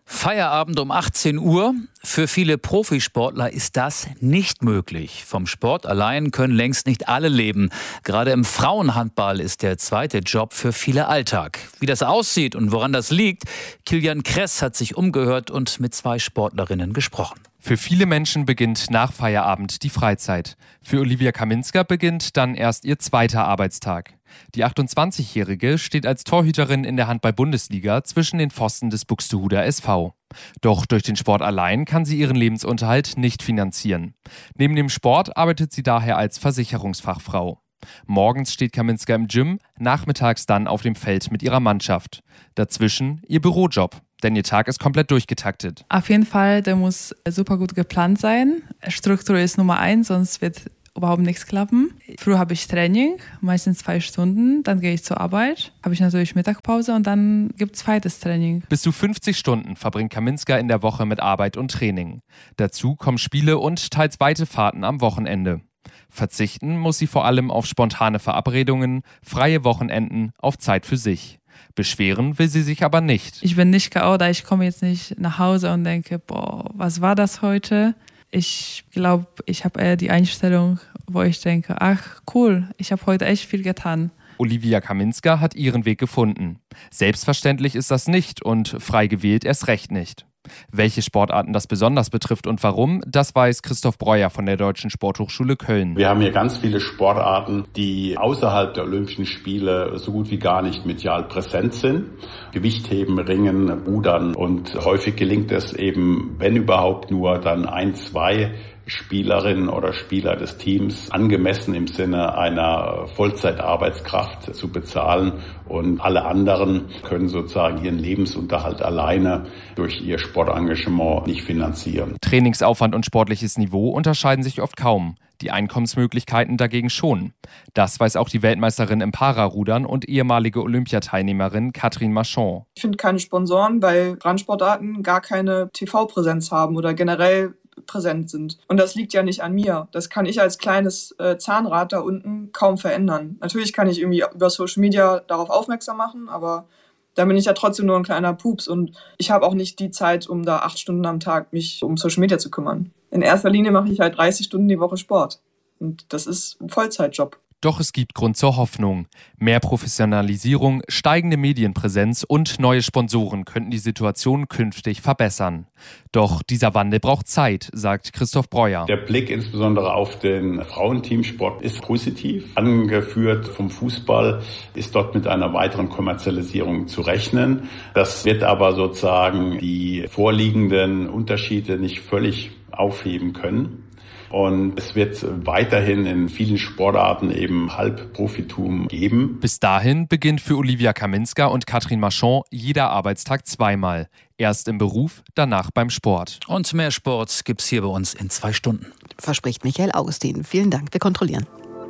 Feierabend um 18 Uhr. Für viele Profisportler ist das nicht möglich. Vom Sport allein können längst nicht alle leben. Gerade im Frauenhandball ist der zweite Job für viele Alltag. Wie das aussieht und woran das liegt, Kilian Kress hat sich umgehört und mit 2 Sportlerinnen gesprochen.
Für viele Menschen beginnt nach Feierabend die Freizeit. Für Olivia Kaminska beginnt dann erst ihr zweiter Arbeitstag. Die 28-Jährige steht als Torhüterin in der Handball-Bundesliga zwischen den Pfosten des Buxtehuder SV. Doch durch den Sport allein kann sie ihren Lebensunterhalt nicht finanzieren. Neben dem Sport arbeitet sie daher als Versicherungsfachfrau. Morgens steht Kaminska im Gym, nachmittags dann auf dem Feld mit ihrer Mannschaft. Dazwischen ihr Bürojob, denn ihr Tag ist komplett durchgetaktet.
Auf jeden Fall, der muss super gut geplant sein. Struktur ist Nummer 1, sonst wird überhaupt nichts klappen. Früh habe ich Training, meistens 2 Stunden, dann gehe ich zur Arbeit, habe ich natürlich Mittagspause und dann gibt es zweites Training.
Bis zu 50 Stunden verbringt Kaminska in der Woche mit Arbeit und Training. Dazu kommen Spiele und teils weite Fahrten am Wochenende. Verzichten muss sie vor allem auf spontane Verabredungen, freie Wochenenden, auf Zeit für sich. Beschweren will sie sich aber nicht.
Ich bin nicht K.O., da ich komme jetzt nicht nach Hause und denke, boah, was war das heute? Ich glaube, ich habe eher die Einstellung, wo ich denke, ach cool, ich habe heute echt viel getan.
Olivia Kaminska hat ihren Weg gefunden. Selbstverständlich ist das nicht und frei gewählt erst recht nicht. Welche Sportarten das besonders betrifft und warum, das weiß Christoph Breuer von der Deutschen Sporthochschule Köln.
Wir haben hier ganz viele Sportarten, die außerhalb der Olympischen Spiele so gut wie gar nicht medial präsent sind. Gewichtheben, Ringen, Rudern und häufig gelingt es eben, wenn überhaupt nur, dann 1, 2 Spielerinnen oder Spieler des Teams angemessen im Sinne einer Vollzeitarbeitskraft zu bezahlen und alle anderen können sozusagen ihren Lebensunterhalt alleine durch ihr Sportengagement nicht finanzieren.
Trainingsaufwand und sportliches Niveau unterscheiden sich oft kaum. Die Einkommensmöglichkeiten dagegen schon. Das weiß auch die Weltmeisterin im Pararudern und ehemalige Olympiateilnehmerin Catherine Marchand.
Ich finde keine Sponsoren, weil Randsportarten gar keine TV-Präsenz haben oder generell präsent sind. Und das liegt ja nicht an mir. Das kann ich als kleines Zahnrad da unten kaum verändern. Natürlich kann ich irgendwie über Social Media darauf aufmerksam machen, aber da bin ich ja trotzdem nur ein kleiner Pups und ich habe auch nicht die Zeit, um da 8 Stunden am Tag mich um Social Media zu kümmern. In erster Linie mache ich halt 30 Stunden die Woche Sport und das ist ein Vollzeitjob.
Doch es gibt Grund zur Hoffnung. Mehr Professionalisierung, steigende Medienpräsenz und neue Sponsoren könnten die Situation künftig verbessern. Doch dieser Wandel braucht Zeit, sagt Christoph Breuer.
Der Blick insbesondere auf den Frauenteamsport ist positiv. Angeführt vom Fußball ist dort mit einer weiteren Kommerzialisierung zu rechnen. Das wird aber sozusagen die vorliegenden Unterschiede nicht völlig aufheben können. Und es wird weiterhin in vielen Sportarten eben Halbprofitum geben.
Bis dahin beginnt für Olivia Kaminska und Catherine Marchand jeder Arbeitstag zweimal. Erst im Beruf, danach beim Sport.
Und mehr Sport gibt's hier bei uns in 2 Stunden.
Verspricht Michael Augustin. Vielen Dank, wir kontrollieren.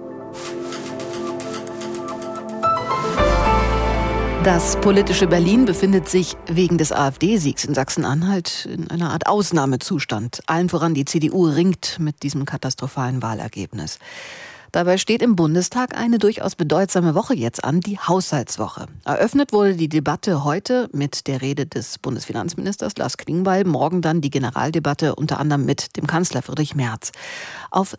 Das politische Berlin befindet sich wegen des AfD-Siegs in Sachsen-Anhalt in einer Art Ausnahmezustand. Allen voran die CDU ringt mit diesem katastrophalen Wahlergebnis. Dabei steht im Bundestag eine durchaus bedeutsame Woche jetzt an, die Haushaltswoche. Eröffnet wurde die Debatte heute mit der Rede des Bundesfinanzministers Lars Klingbeil, morgen dann die Generaldebatte unter anderem mit dem Kanzler Friedrich Merz. Auf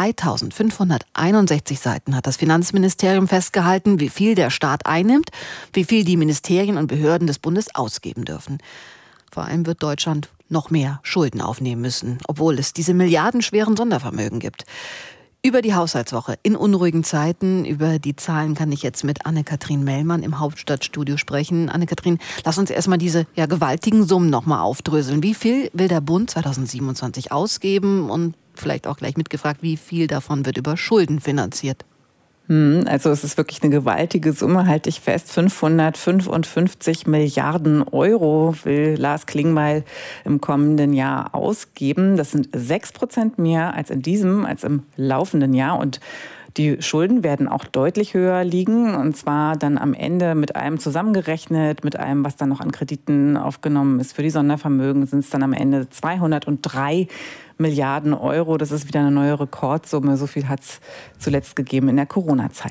3.561 Seiten hat das Finanzministerium festgehalten, wie viel der Staat einnimmt, wie viel die Ministerien und Behörden des Bundes ausgeben dürfen. Vor allem wird Deutschland noch mehr Schulden aufnehmen müssen, obwohl es diese milliardenschweren Sondervermögen gibt. Über die Haushaltswoche in unruhigen Zeiten, über die Zahlen kann ich jetzt mit Anne-Kathrin Mellmann im Hauptstadtstudio sprechen. Anne-Kathrin, lass uns erstmal diese gewaltigen Summen nochmal aufdröseln. Wie viel will der Bund 2027 ausgeben? Und vielleicht auch gleich mitgefragt, wie viel davon wird über Schulden finanziert?
Also es ist wirklich eine gewaltige Summe, halte ich fest. 555 Milliarden Euro will Lars Klingbeil im kommenden Jahr ausgeben. Das sind 6% mehr als im laufenden Jahr. Und die Schulden werden auch deutlich höher liegen. Und zwar dann am Ende mit allem zusammengerechnet, mit allem, was dann noch an Krediten aufgenommen ist. Für die Sondervermögen sind es dann am Ende 203 Milliarden Euro. Das ist wieder eine neue Rekordsumme. So viel hat es zuletzt gegeben in der Corona-Zeit.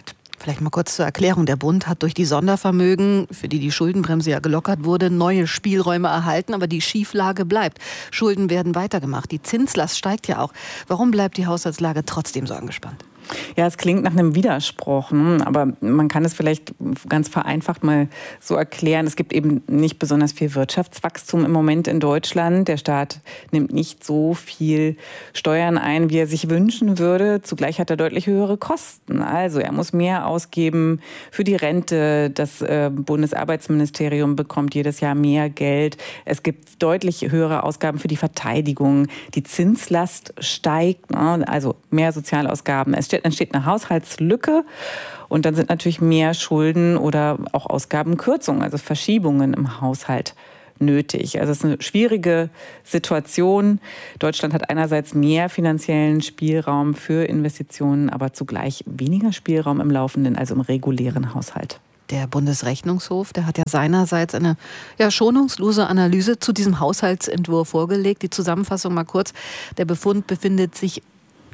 Vielleicht mal kurz zur Erklärung. Der Bund hat durch die Sondervermögen, für die Schuldenbremse ja gelockert wurde, neue Spielräume erhalten, aber die Schieflage bleibt. Schulden werden weitergemacht. Die Zinslast steigt ja auch. Warum bleibt die Haushaltslage trotzdem so angespannt?
Ja, es klingt nach einem Widerspruch, aber man kann es vielleicht ganz vereinfacht mal so erklären. Es gibt eben nicht besonders viel Wirtschaftswachstum im Moment in Deutschland. Der Staat nimmt nicht so viel Steuern ein, wie er sich wünschen würde. Zugleich hat er deutlich höhere Kosten. Also er muss mehr ausgeben für die Rente. Das Bundesarbeitsministerium bekommt jedes Jahr mehr Geld. Es gibt deutlich höhere Ausgaben für die Verteidigung. Die Zinslast steigt, also mehr Sozialausgaben. Es entsteht eine Haushaltslücke und dann sind natürlich mehr Schulden oder auch Ausgabenkürzungen, also Verschiebungen im Haushalt nötig. Also es ist eine schwierige Situation. Deutschland hat einerseits mehr finanziellen Spielraum für Investitionen, aber zugleich weniger Spielraum im laufenden, also im regulären Haushalt.
Der Bundesrechnungshof, der hat ja seinerseits eine schonungslose Analyse zu diesem Haushaltsentwurf vorgelegt. Die Zusammenfassung mal kurz. Der Bund befindet sich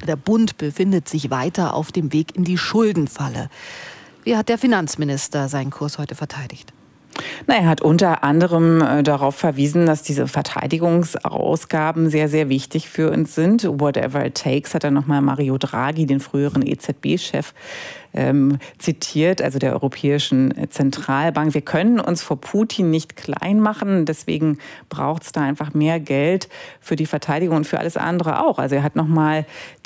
weiter auf dem Weg in die Schuldenfalle. Wie hat der Finanzminister seinen Kurs heute verteidigt?
Er hat unter anderem darauf verwiesen, dass diese Verteidigungsausgaben sehr, sehr wichtig für uns sind. Whatever it takes, hat er nochmal Mario Draghi, den früheren EZB-Chef, zitiert, also der Europäischen Zentralbank. Wir können uns vor Putin nicht klein machen, deswegen braucht es da einfach mehr Geld für die Verteidigung und für alles andere auch. Also er hat nochmal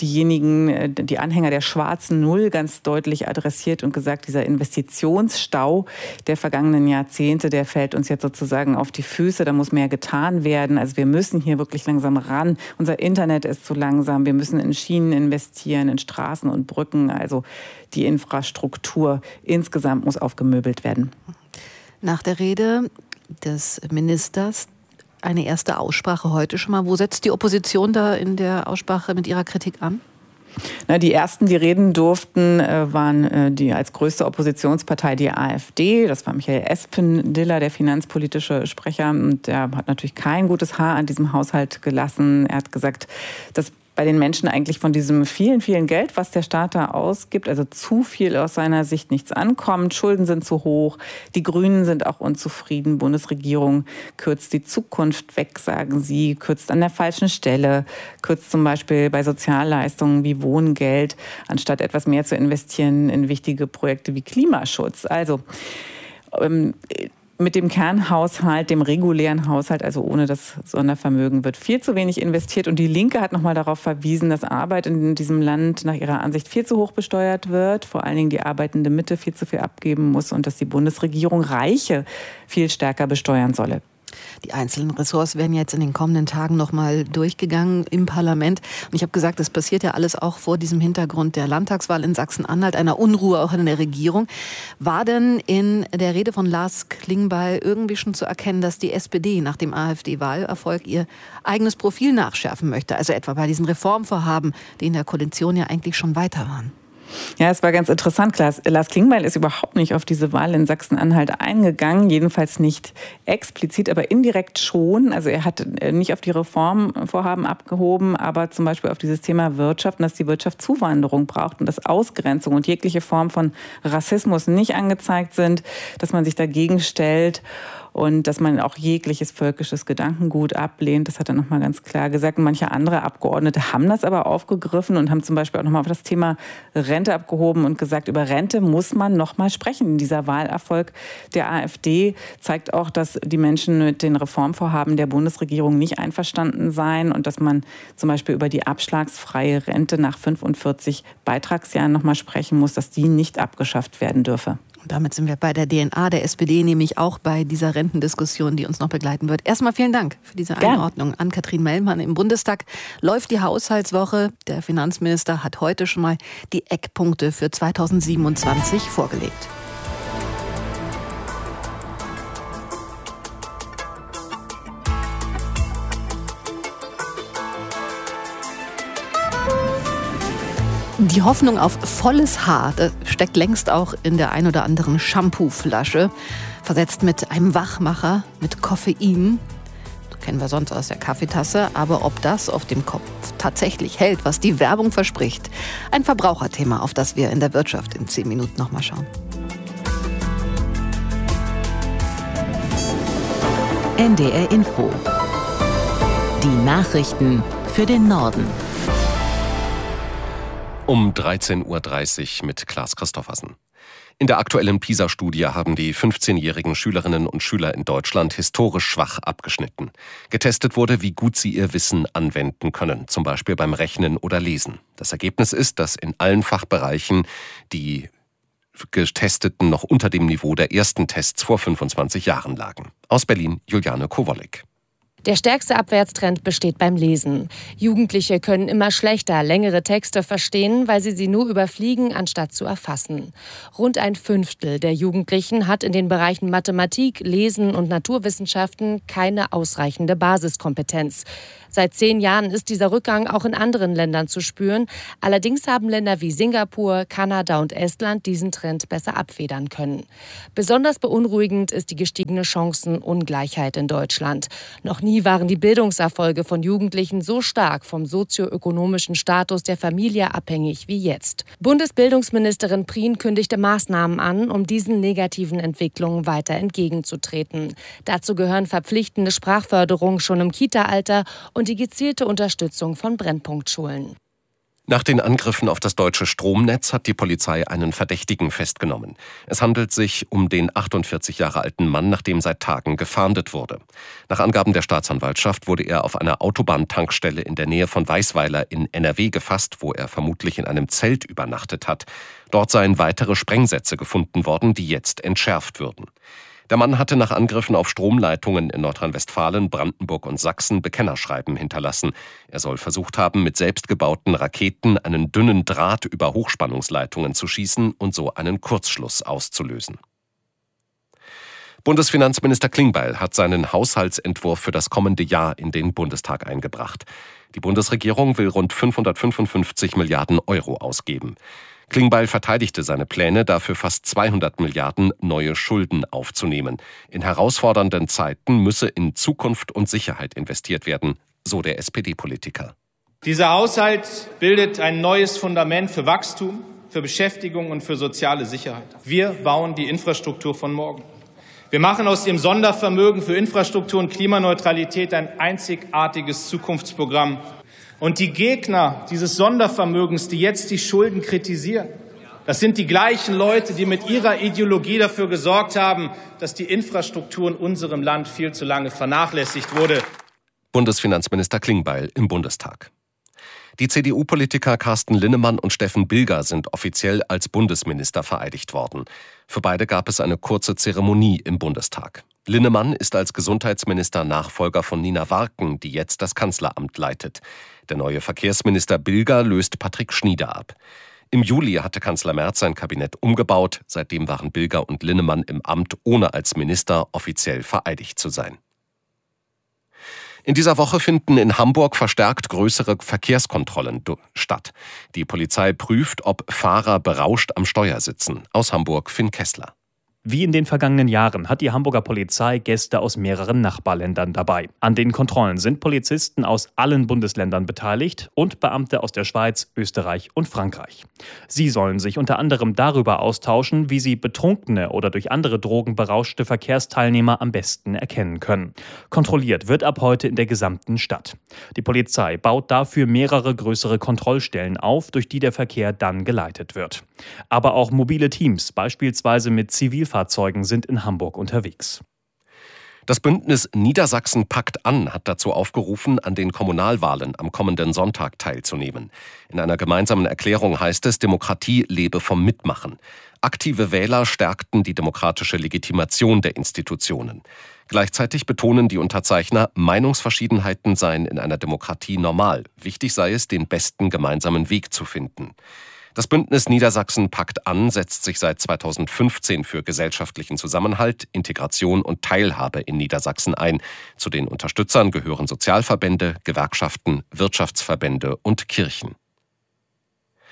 die Anhänger der schwarzen Null ganz deutlich adressiert und gesagt, dieser Investitionsstau der vergangenen Jahrzehnte, der fällt uns jetzt sozusagen auf die Füße, da muss mehr getan werden. Also wir müssen hier wirklich langsam ran. Unser Internet ist zu langsam, wir müssen in Schienen investieren, in Straßen und Brücken, also die Infrastruktur insgesamt muss aufgemöbelt werden.
Nach der Rede des Ministers eine erste Aussprache heute schon mal. Wo setzt die Opposition da in der Aussprache mit ihrer Kritik an?
Die ersten, die reden durften, waren die als größte Oppositionspartei die AfD. Das war Michael Espendiller, der finanzpolitische Sprecher. Und der hat natürlich kein gutes Haar an diesem Haushalt gelassen. Er hat gesagt, dass bei den Menschen eigentlich von diesem vielen, vielen Geld, was der Staat da ausgibt, also zu viel aus seiner Sicht nichts ankommt. Schulden sind zu hoch. Die Grünen sind auch unzufrieden. Bundesregierung kürzt die Zukunft weg, sagen sie, kürzt an der falschen Stelle, kürzt zum Beispiel bei Sozialleistungen wie Wohngeld, anstatt etwas mehr zu investieren in wichtige Projekte wie Klimaschutz. Also mit dem Kernhaushalt, dem regulären Haushalt, also ohne das Sondervermögen, wird viel zu wenig investiert. Und die Linke hat nochmal darauf verwiesen, dass Arbeit in diesem Land nach ihrer Ansicht viel zu hoch besteuert wird, vor allen Dingen die arbeitende Mitte viel zu viel abgeben muss und dass die Bundesregierung Reiche viel stärker besteuern solle.
Die einzelnen Ressorts werden jetzt in den kommenden Tagen noch mal durchgegangen im Parlament. Und ich habe gesagt, das passiert ja alles auch vor diesem Hintergrund der Landtagswahl in Sachsen-Anhalt, einer Unruhe auch in der Regierung. War denn in der Rede von Lars Klingbeil irgendwie schon zu erkennen, dass die SPD nach dem AfD-Wahlerfolg ihr eigenes Profil nachschärfen möchte? Also etwa bei diesen Reformvorhaben, die in der Koalition ja eigentlich schon weiter waren.
Ja, es war ganz interessant. Lars Klingbeil ist überhaupt nicht auf diese Wahl in Sachsen-Anhalt eingegangen, jedenfalls nicht explizit, aber indirekt schon. Also er hat nicht auf die Reformvorhaben abgehoben, aber zum Beispiel auf dieses Thema Wirtschaft und dass die Wirtschaft Zuwanderung braucht und dass Ausgrenzung und jegliche Form von Rassismus nicht angezeigt sind, dass man sich dagegen stellt. Und dass man auch jegliches völkisches Gedankengut ablehnt, das hat er nochmal ganz klar gesagt. Und manche andere Abgeordnete haben das aber aufgegriffen und haben zum Beispiel auch nochmal auf das Thema Rente abgehoben und gesagt, über Rente muss man nochmal sprechen. Dieser Wahlerfolg der AfD zeigt auch, dass die Menschen mit den Reformvorhaben der Bundesregierung nicht einverstanden seien und dass man zum Beispiel über die abschlagsfreie Rente nach 45 Beitragsjahren nochmal sprechen muss, dass die nicht abgeschafft werden dürfe.
Und damit sind wir bei der DNA der SPD, nämlich auch bei dieser Rentendiskussion, die uns noch begleiten wird. Erstmal vielen Dank für diese Einordnung. Ann-Kathrin Mellmann. Im Bundestag läuft die Haushaltswoche. Der Finanzminister hat heute schon mal die Eckpunkte für 2027 vorgelegt. Die Hoffnung auf volles Haar, das steckt längst auch in der ein oder anderen Shampooflasche, versetzt mit einem Wachmacher, mit Koffein. kennen wir sonst aus der Kaffeetasse. Aber ob das auf dem Kopf tatsächlich hält, was die Werbung verspricht. Ein Verbraucherthema, auf das wir in der Wirtschaft in 10 Minuten nochmal schauen.
NDR Info. Die Nachrichten für den Norden.
Um 13.30 Uhr mit Klaas Christoffersen. In der aktuellen PISA-Studie haben die 15-jährigen Schülerinnen und Schüler in Deutschland historisch schwach abgeschnitten. Getestet wurde, wie gut sie ihr Wissen anwenden können, zum Beispiel beim Rechnen oder Lesen. Das Ergebnis ist, dass in allen Fachbereichen die Getesteten noch unter dem Niveau der ersten Tests vor 25 Jahren lagen. Aus Berlin Juliane Kowalik.
Der stärkste Abwärtstrend besteht beim Lesen. Jugendliche können immer schlechter längere Texte verstehen, weil sie nur überfliegen, anstatt zu erfassen. Rund 1/5 der Jugendlichen hat in den Bereichen Mathematik, Lesen und Naturwissenschaften keine ausreichende Basiskompetenz. Seit 10 Jahren ist dieser Rückgang auch in anderen Ländern zu spüren. Allerdings haben Länder wie Singapur, Kanada und Estland diesen Trend besser abfedern können. Besonders beunruhigend ist die gestiegene Chancenungleichheit in Deutschland. Noch nie waren die Bildungserfolge von Jugendlichen so stark vom sozioökonomischen Status der Familie abhängig wie jetzt. Bundesbildungsministerin Prien kündigte Maßnahmen an, um diesen negativen Entwicklungen weiter entgegenzutreten. Dazu gehören verpflichtende Sprachförderung schon im Kita-Alter und die gezielte Unterstützung von Brennpunktschulen.
Nach den Angriffen auf das deutsche Stromnetz hat die Polizei einen Verdächtigen festgenommen. Es handelt sich um den 48 Jahre alten Mann, nach dem seit Tagen gefahndet wurde. Nach Angaben der Staatsanwaltschaft wurde er auf einer Autobahntankstelle in der Nähe von Weißweiler in NRW gefasst, wo er vermutlich in einem Zelt übernachtet hat. Dort seien weitere Sprengsätze gefunden worden, die jetzt entschärft würden. Der Mann hatte nach Angriffen auf Stromleitungen in Nordrhein-Westfalen, Brandenburg und Sachsen Bekennerschreiben hinterlassen. Er soll versucht haben, mit selbstgebauten Raketen einen dünnen Draht über Hochspannungsleitungen zu schießen und so einen Kurzschluss auszulösen. Bundesfinanzminister Klingbeil hat seinen Haushaltsentwurf für das kommende Jahr in den Bundestag eingebracht. Die Bundesregierung will rund 555 Milliarden Euro ausgeben. Klingbeil verteidigte seine Pläne, dafür fast 200 Milliarden neue Schulden aufzunehmen. In herausfordernden Zeiten müsse in Zukunft und Sicherheit investiert werden, so der SPD-Politiker.
Dieser Haushalt bildet ein neues Fundament für Wachstum, für Beschäftigung und für soziale Sicherheit. Wir bauen die Infrastruktur von morgen. Wir machen aus dem Sondervermögen für Infrastruktur und Klimaneutralität ein einzigartiges Zukunftsprogramm. Und die Gegner dieses Sondervermögens, die jetzt die Schulden kritisieren, das sind die gleichen Leute, die mit ihrer Ideologie dafür gesorgt haben, dass die Infrastruktur in unserem Land viel zu lange vernachlässigt wurde.
Bundesfinanzminister Klingbeil im Bundestag. Die CDU-Politiker Carsten Linnemann und Steffen Bilger sind offiziell als Bundesminister vereidigt worden. Für beide gab es eine kurze Zeremonie im Bundestag. Linnemann ist als Gesundheitsminister Nachfolger von Nina Warken, die jetzt das Kanzleramt leitet. Der neue Verkehrsminister Bilger löst Patrick Schnieder ab. Im Juli hatte Kanzler Merz sein Kabinett umgebaut. Seitdem waren Bilger und Linnemann im Amt, ohne als Minister offiziell vereidigt zu sein. In dieser Woche finden in Hamburg verstärkt größere Verkehrskontrollen statt. Die Polizei prüft, ob Fahrer berauscht am Steuer sitzen. Aus Hamburg Finn Kessler.
Wie in den vergangenen Jahren hat die Hamburger Polizei Gäste aus mehreren Nachbarländern dabei. An den Kontrollen sind Polizisten aus allen Bundesländern beteiligt und Beamte aus der Schweiz, Österreich und Frankreich. Sie sollen sich unter anderem darüber austauschen, wie sie betrunkene oder durch andere Drogen berauschte Verkehrsteilnehmer am besten erkennen können. Kontrolliert wird ab heute in der gesamten Stadt. Die Polizei baut dafür mehrere größere Kontrollstellen auf, durch die der Verkehr dann geleitet wird. Aber auch mobile Teams, beispielsweise mit Zivilfahrzeugen, sind in Hamburg unterwegs.
Das Bündnis Niedersachsen packt an hat dazu aufgerufen, an den Kommunalwahlen am kommenden Sonntag teilzunehmen. In einer gemeinsamen Erklärung heißt es, Demokratie lebe vom Mitmachen. Aktive Wähler stärkten die demokratische Legitimation der Institutionen. Gleichzeitig betonen die Unterzeichner, Meinungsverschiedenheiten seien in einer Demokratie normal. Wichtig sei es, den besten gemeinsamen Weg zu finden. Das Bündnis Niedersachsen packt an setzt sich seit 2015 für gesellschaftlichen Zusammenhalt, Integration und Teilhabe in Niedersachsen ein. Zu den Unterstützern gehören Sozialverbände, Gewerkschaften, Wirtschaftsverbände und Kirchen.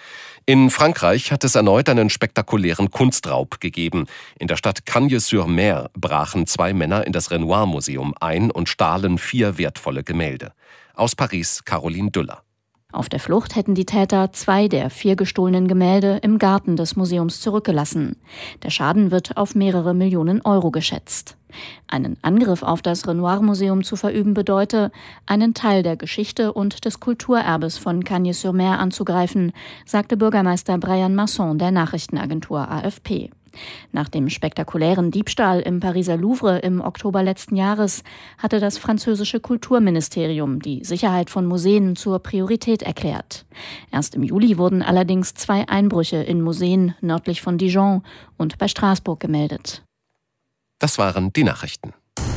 In Frankreich hat es erneut einen spektakulären Kunstraub gegeben. In der Stadt Cagnes-sur-Mer brachen 2 Männer in das Renoir-Museum ein und stahlen 4 wertvolle Gemälde. Aus Paris, Caroline Düller.
Auf der Flucht hätten die Täter 2 der 4 gestohlenen Gemälde im Garten des Museums zurückgelassen. Der Schaden wird auf mehrere Millionen Euro geschätzt. Einen Angriff auf das Renoir-Museum zu verüben bedeute, einen Teil der Geschichte und des Kulturerbes von Cagnes-sur-Mer anzugreifen, sagte Bürgermeister Brian Masson der Nachrichtenagentur AFP. Nach dem spektakulären Diebstahl im Pariser Louvre im Oktober letzten Jahres hatte das französische Kulturministerium die Sicherheit von Museen zur Priorität erklärt. Erst im Juli wurden allerdings 2 Einbrüche in Museen nördlich von Dijon und bei Straßburg gemeldet.
Das waren die Nachrichten.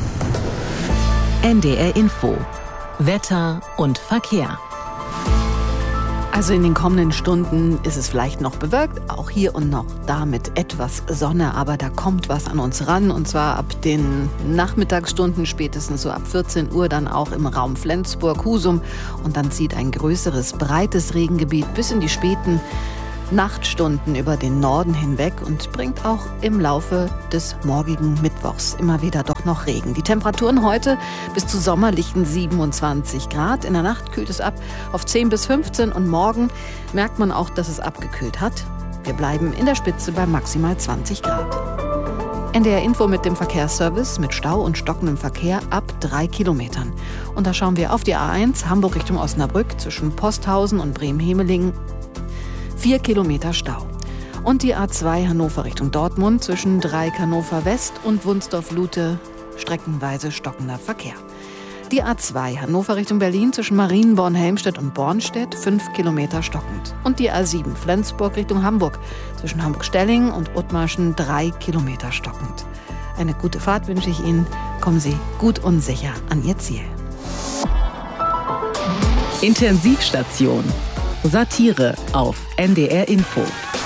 NDR Info. Wetter und Verkehr.
Also in den kommenden Stunden ist es vielleicht noch bewölkt, auch hier und noch da mit etwas Sonne, aber da kommt was an uns ran und zwar ab den Nachmittagsstunden, spätestens so ab 14 Uhr dann auch im Raum Flensburg, Husum und dann zieht ein größeres, breites Regengebiet bis in die späten Nachtstunden über den Norden hinweg und bringt auch im Laufe des morgigen Mittwochs immer wieder doch noch Regen. Die Temperaturen heute bis zu sommerlichen 27 Grad. In der Nacht kühlt es ab auf 10 bis 15 und morgen merkt man auch, dass es abgekühlt hat. Wir bleiben in der Spitze bei maximal 20 Grad. NDR Info mit dem Verkehrsservice mit Stau und stockendem Verkehr ab 3 Kilometern. Und da schauen wir auf die A1 Hamburg Richtung Osnabrück zwischen Posthausen und Bremen-Hemelingen. 4 Kilometer Stau. Und die A2 Hannover Richtung Dortmund zwischen Dreieck Hannover West und Wunsdorf-Lute streckenweise stockender Verkehr. Die A2 Hannover Richtung Berlin zwischen Marienborn-Helmstedt und Bornstedt 5 Kilometer stockend. Und die A7 Flensburg Richtung Hamburg zwischen Hamburg-Stelling und Othmarschen 3 Kilometer stockend. Eine gute Fahrt wünsche ich Ihnen. Kommen Sie gut und sicher an Ihr Ziel.
Intensivstation. Satire auf NDR Info.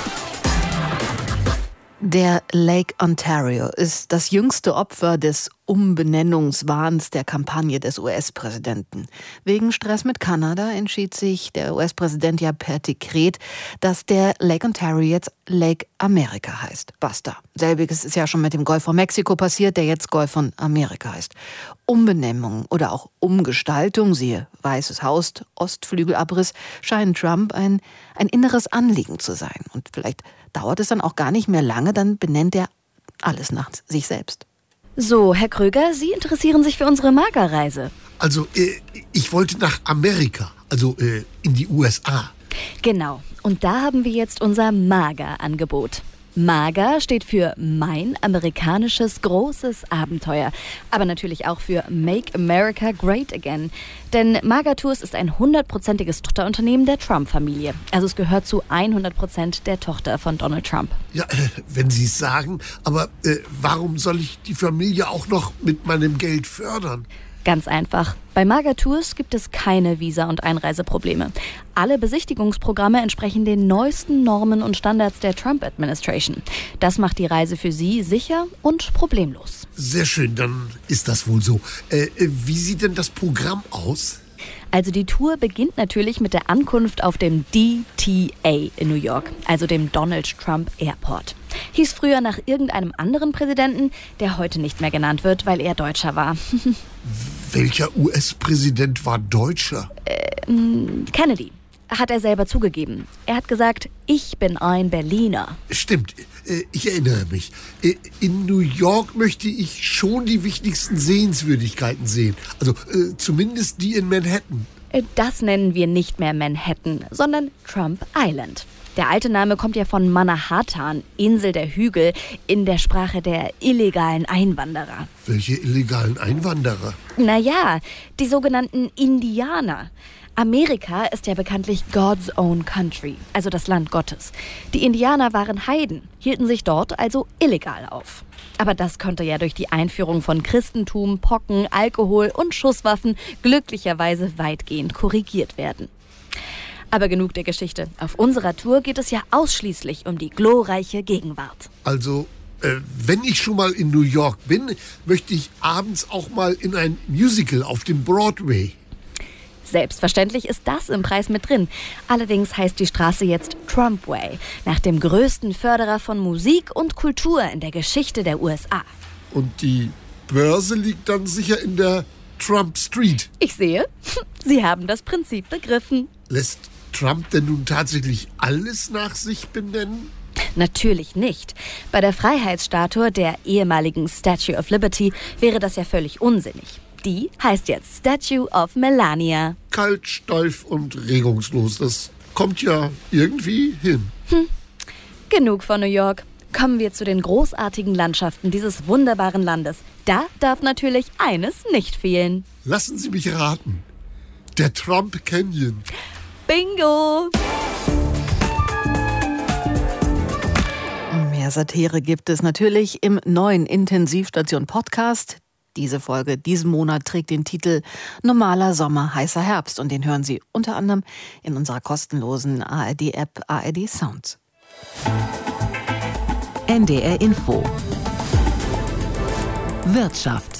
Der Lake Ontario ist das jüngste Opfer des Umbenennungswahns der Kampagne des US-Präsidenten. Wegen Stress mit Kanada entschied sich der US-Präsident ja per Dekret, dass der Lake Ontario jetzt Lake America heißt. Basta. Selbiges ist ja schon mit dem Golf von Mexiko passiert, der jetzt Golf von Amerika heißt. Umbenennung oder auch Umgestaltung, siehe Weißes Haus, Ostflügelabriss, scheinen Trump ein inneres Anliegen zu sein. Und vielleicht dauert es dann auch gar nicht mehr lange, dann benennt er alles nach sich selbst.
So, Herr Kröger, Sie interessieren sich für unsere MAGA-Reise.
Also, ich wollte nach Amerika, also in die USA.
Genau, und da haben wir jetzt unser MAGA-Angebot. MAGA steht für Mein amerikanisches großes Abenteuer, aber natürlich auch für Make America Great Again. Denn MAGA Tours ist ein 100%iges Tochterunternehmen der Trump-Familie. Also es gehört zu 100% der Tochter von Donald Trump.
Ja, wenn Sie es sagen, aber warum soll ich die Familie auch noch mit meinem Geld fördern?
Ganz einfach. Bei MAGA Tours gibt es keine Visa- und Einreiseprobleme. Alle Besichtigungsprogramme entsprechen den neuesten Normen und Standards der Trump-Administration. Das macht die Reise für Sie sicher und problemlos.
Sehr schön, dann ist das wohl so. Wie sieht denn das Programm aus?
Also die Tour beginnt natürlich mit der Ankunft auf dem DTA in New York, also dem Donald Trump Airport. Hieß früher nach irgendeinem anderen Präsidenten, der heute nicht mehr genannt wird, weil er Deutscher war.
Welcher US-Präsident war Deutscher?
Kennedy. Hat er selber zugegeben. Er hat gesagt, ich bin ein Berliner.
Stimmt, ich erinnere mich. In New York möchte ich schon die wichtigsten Sehenswürdigkeiten sehen. Also zumindest die in Manhattan.
Das nennen wir nicht mehr Manhattan, sondern Trump Island. Der alte Name kommt ja von Manhattan, Insel der Hügel, in der Sprache der illegalen Einwanderer.
Welche illegalen Einwanderer?
Naja, die sogenannten Indianer. Amerika ist ja bekanntlich God's own country, also das Land Gottes. Die Indianer waren Heiden, hielten sich dort also illegal auf. Aber das konnte ja durch die Einführung von Christentum, Pocken, Alkohol und Schusswaffen glücklicherweise weitgehend korrigiert werden. Aber genug der Geschichte. Auf unserer Tour geht es ja ausschließlich um die glorreiche Gegenwart.
Also, wenn ich schon mal in New York bin, möchte ich abends auch mal in ein Musical auf dem Broadway.
Selbstverständlich ist das im Preis mit drin. Allerdings heißt die Straße jetzt Trump Way, nach dem größten Förderer von Musik und Kultur in der Geschichte der USA.
Und die Börse liegt dann sicher in der Trump Street.
Ich sehe, Sie haben das Prinzip begriffen.
Lässt Trump denn nun tatsächlich alles nach sich benennen?
Natürlich nicht. Bei der Freiheitsstatue der ehemaligen Statue of Liberty wäre das ja völlig unsinnig. Die heißt jetzt Statue of Melania.
Kalt, steif und regungslos. Das kommt ja irgendwie hin.
Genug von New York. Kommen wir zu den großartigen Landschaften dieses wunderbaren Landes. Da darf natürlich eines nicht fehlen.
Lassen Sie mich raten. Der Trump Canyon.
Bingo!
Mehr Satire gibt es natürlich im neuen Intensivstation-Podcast. Diese Folge diesen Monat trägt den Titel Normaler Sommer, heißer Herbst. Und den hören Sie unter anderem in unserer kostenlosen ARD-App ARD Sounds.
NDR Info. Wirtschaft.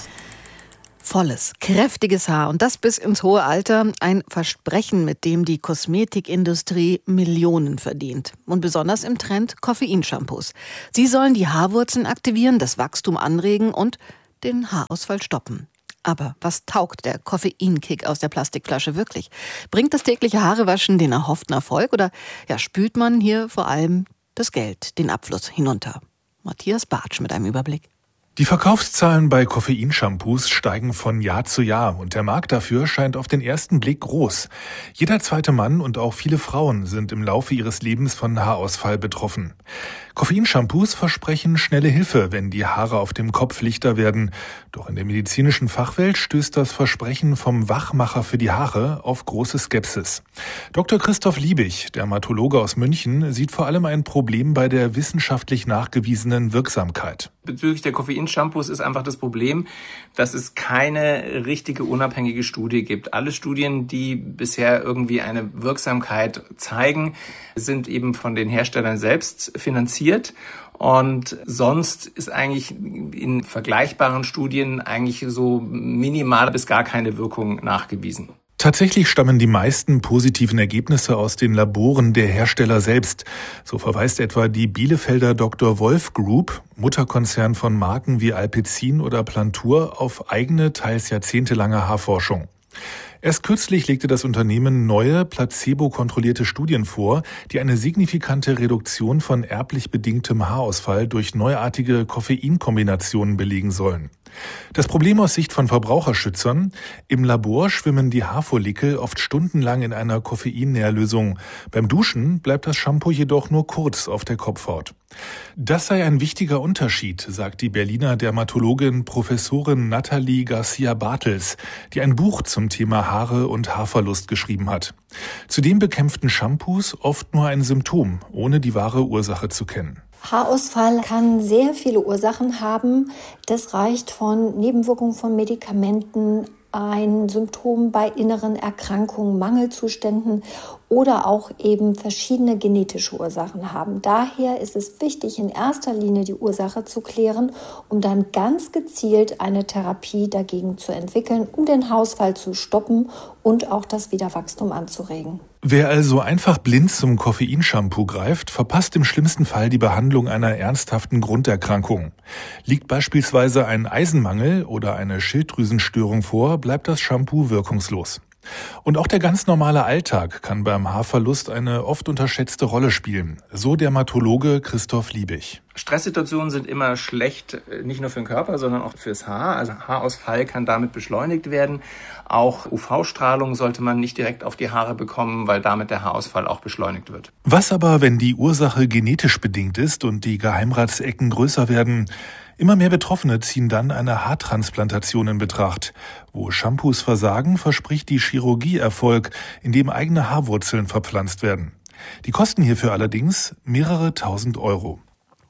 Volles, kräftiges Haar und das bis ins hohe Alter. Ein Versprechen, mit dem die Kosmetikindustrie Millionen verdient. Und besonders im Trend Koffeinshampoos. Sie sollen die Haarwurzeln aktivieren, das Wachstum anregen und den Haarausfall stoppen. Aber was taugt der Koffeinkick aus der Plastikflasche wirklich? Bringt das tägliche Haarewaschen den erhofften Erfolg oder spült man hier vor allem das Geld, den Abfluss hinunter? Matthias Bartsch mit einem Überblick.
Die Verkaufszahlen bei Koffeinshampoos steigen von Jahr zu Jahr und der Markt dafür scheint auf den ersten Blick groß. Jeder zweite Mann und auch viele Frauen sind im Laufe ihres Lebens von Haarausfall betroffen. Koffeinshampoos versprechen schnelle Hilfe, wenn die Haare auf dem Kopf lichter werden. Doch in der medizinischen Fachwelt stößt das Versprechen vom Wachmacher für die Haare auf große Skepsis. Dr. Christoph Liebig, Dermatologe aus München, sieht vor allem ein Problem bei der wissenschaftlich nachgewiesenen Wirksamkeit.
Bezüglich der Koffeinshampoos ist einfach das Problem, dass es keine richtige unabhängige Studie gibt. Alle Studien, die bisher irgendwie eine Wirksamkeit zeigen, sind eben von den Herstellern selbst finanziert. Und sonst ist eigentlich in vergleichbaren Studien eigentlich so minimale bis gar keine Wirkung nachgewiesen.
Tatsächlich stammen die meisten positiven Ergebnisse aus den Laboren der Hersteller selbst. So verweist etwa die Bielefelder Dr. Wolf Group, Mutterkonzern von Marken wie Alpecin oder Plantur, auf eigene, teils jahrzehntelange Haarforschung. Erst kürzlich legte das Unternehmen neue, placebo-kontrollierte Studien vor, die eine signifikante Reduktion von erblich bedingtem Haarausfall durch neuartige Koffeinkombinationen belegen sollen. Das Problem aus Sicht von Verbraucherschützern: Im Labor schwimmen die Haarfollikel oft stundenlang in einer Koffeinnährlösung. Beim Duschen bleibt das Shampoo jedoch nur kurz auf der Kopfhaut. Das sei ein wichtiger Unterschied, sagt die Berliner Dermatologin Professorin Nathalie Garcia-Bartels, die ein Buch zum Thema Haare und Haarverlust geschrieben hat. Zudem bekämpften Shampoos oft nur ein Symptom, ohne die wahre Ursache zu kennen.
Haarausfall kann sehr viele Ursachen haben. Das reicht von Nebenwirkungen von Medikamenten, ein Symptom bei inneren Erkrankungen, Mangelzuständen oder auch eben verschiedene genetische Ursachen haben. Daher ist es wichtig, in erster Linie die Ursache zu klären, um dann ganz gezielt eine Therapie dagegen zu entwickeln, um den Haarausfall zu stoppen und auch das Wiederwachstum anzuregen.
Wer also einfach blind zum Koffeinshampoo greift, verpasst im schlimmsten Fall die Behandlung einer ernsthaften Grunderkrankung. Liegt beispielsweise ein Eisenmangel oder eine Schilddrüsenstörung vor, bleibt das Shampoo wirkungslos. Und auch der ganz normale Alltag kann beim Haarverlust eine oft unterschätzte Rolle spielen, so Dermatologe Christoph Liebig.
Stresssituationen sind immer schlecht, nicht nur für den Körper, sondern auch fürs Haar. Also Haarausfall kann damit beschleunigt werden. Auch UV-Strahlung sollte man nicht direkt auf die Haare bekommen, weil damit der Haarausfall auch beschleunigt wird.
Was aber, wenn die Ursache genetisch bedingt ist und die Geheimratsecken größer werden? Immer mehr Betroffene ziehen dann eine Haartransplantation in Betracht. Wo Shampoos versagen, verspricht die Chirurgie Erfolg, indem eigene Haarwurzeln verpflanzt werden. Die kosten hierfür allerdings mehrere tausend Euro.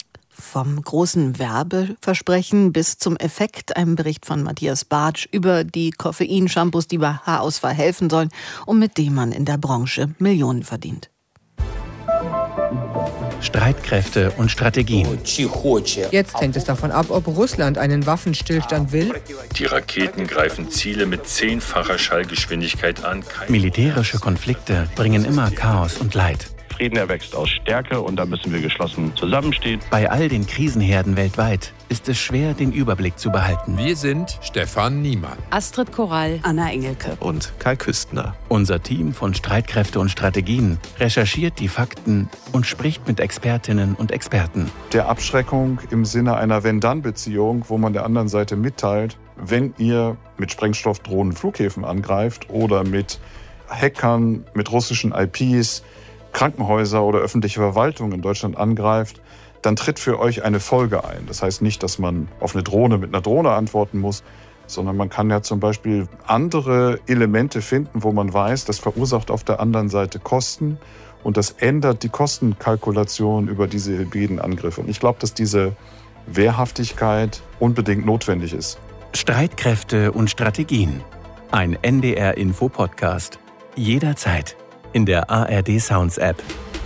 Vom großen Werbeversprechen bis zum Effekt, ein Bericht von Matthias Bartsch über die Koffeinshampoos, die bei Haarausfall helfen sollen und mit dem man in der Branche Millionen verdient.
Streitkräfte und Strategien.
Jetzt hängt es davon ab, ob Russland einen Waffenstillstand will.
Die Raketen greifen Ziele mit 10-facher Schallgeschwindigkeit an.
Militärische Konflikte bringen immer Chaos und Leid.
Frieden erwächst aus Stärke und da müssen wir geschlossen zusammenstehen.
Bei all den Krisenherden weltweit ist es schwer, den Überblick zu behalten.
Wir sind Stefan Niemann,
Astrid Korall, Anna Engelke
und Kai Küstner.
Unser Team von Streitkräfte und Strategien recherchiert die Fakten und spricht mit Expertinnen und Experten.
Der Abschreckung im Sinne einer Wenn-Dann-Beziehung, wo man der anderen Seite mitteilt, wenn ihr mit Sprengstoffdrohnen Flughäfen angreift oder mit Hackern, mit russischen IPs, Krankenhäuser oder öffentliche Verwaltung in Deutschland angreift, dann tritt für euch eine Folge ein. Das heißt nicht, dass man auf eine Drohne mit einer Drohne antworten muss, sondern man kann ja zum Beispiel andere Elemente finden, wo man weiß, das verursacht auf der anderen Seite Kosten und das ändert die Kostenkalkulation über diese hybriden Angriffe. Und ich glaube, dass diese Wehrhaftigkeit unbedingt notwendig ist.
Streitkräfte und Strategien. Ein NDR-Info-Podcast. Jederzeit. In der ARD Sounds App.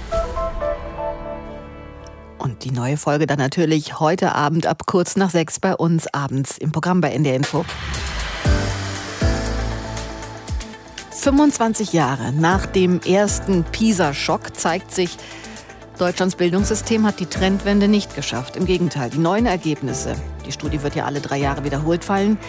Und die neue Folge dann natürlich heute Abend ab kurz nach 6 bei uns abends im Programm bei NDR Info. 25 Jahre nach dem ersten PISA-Schock zeigt sich, Deutschlands Bildungssystem hat die Trendwende nicht geschafft. Im Gegenteil, die neuen Ergebnisse, die Studie wird ja alle 3 Jahre wiederholt fallen,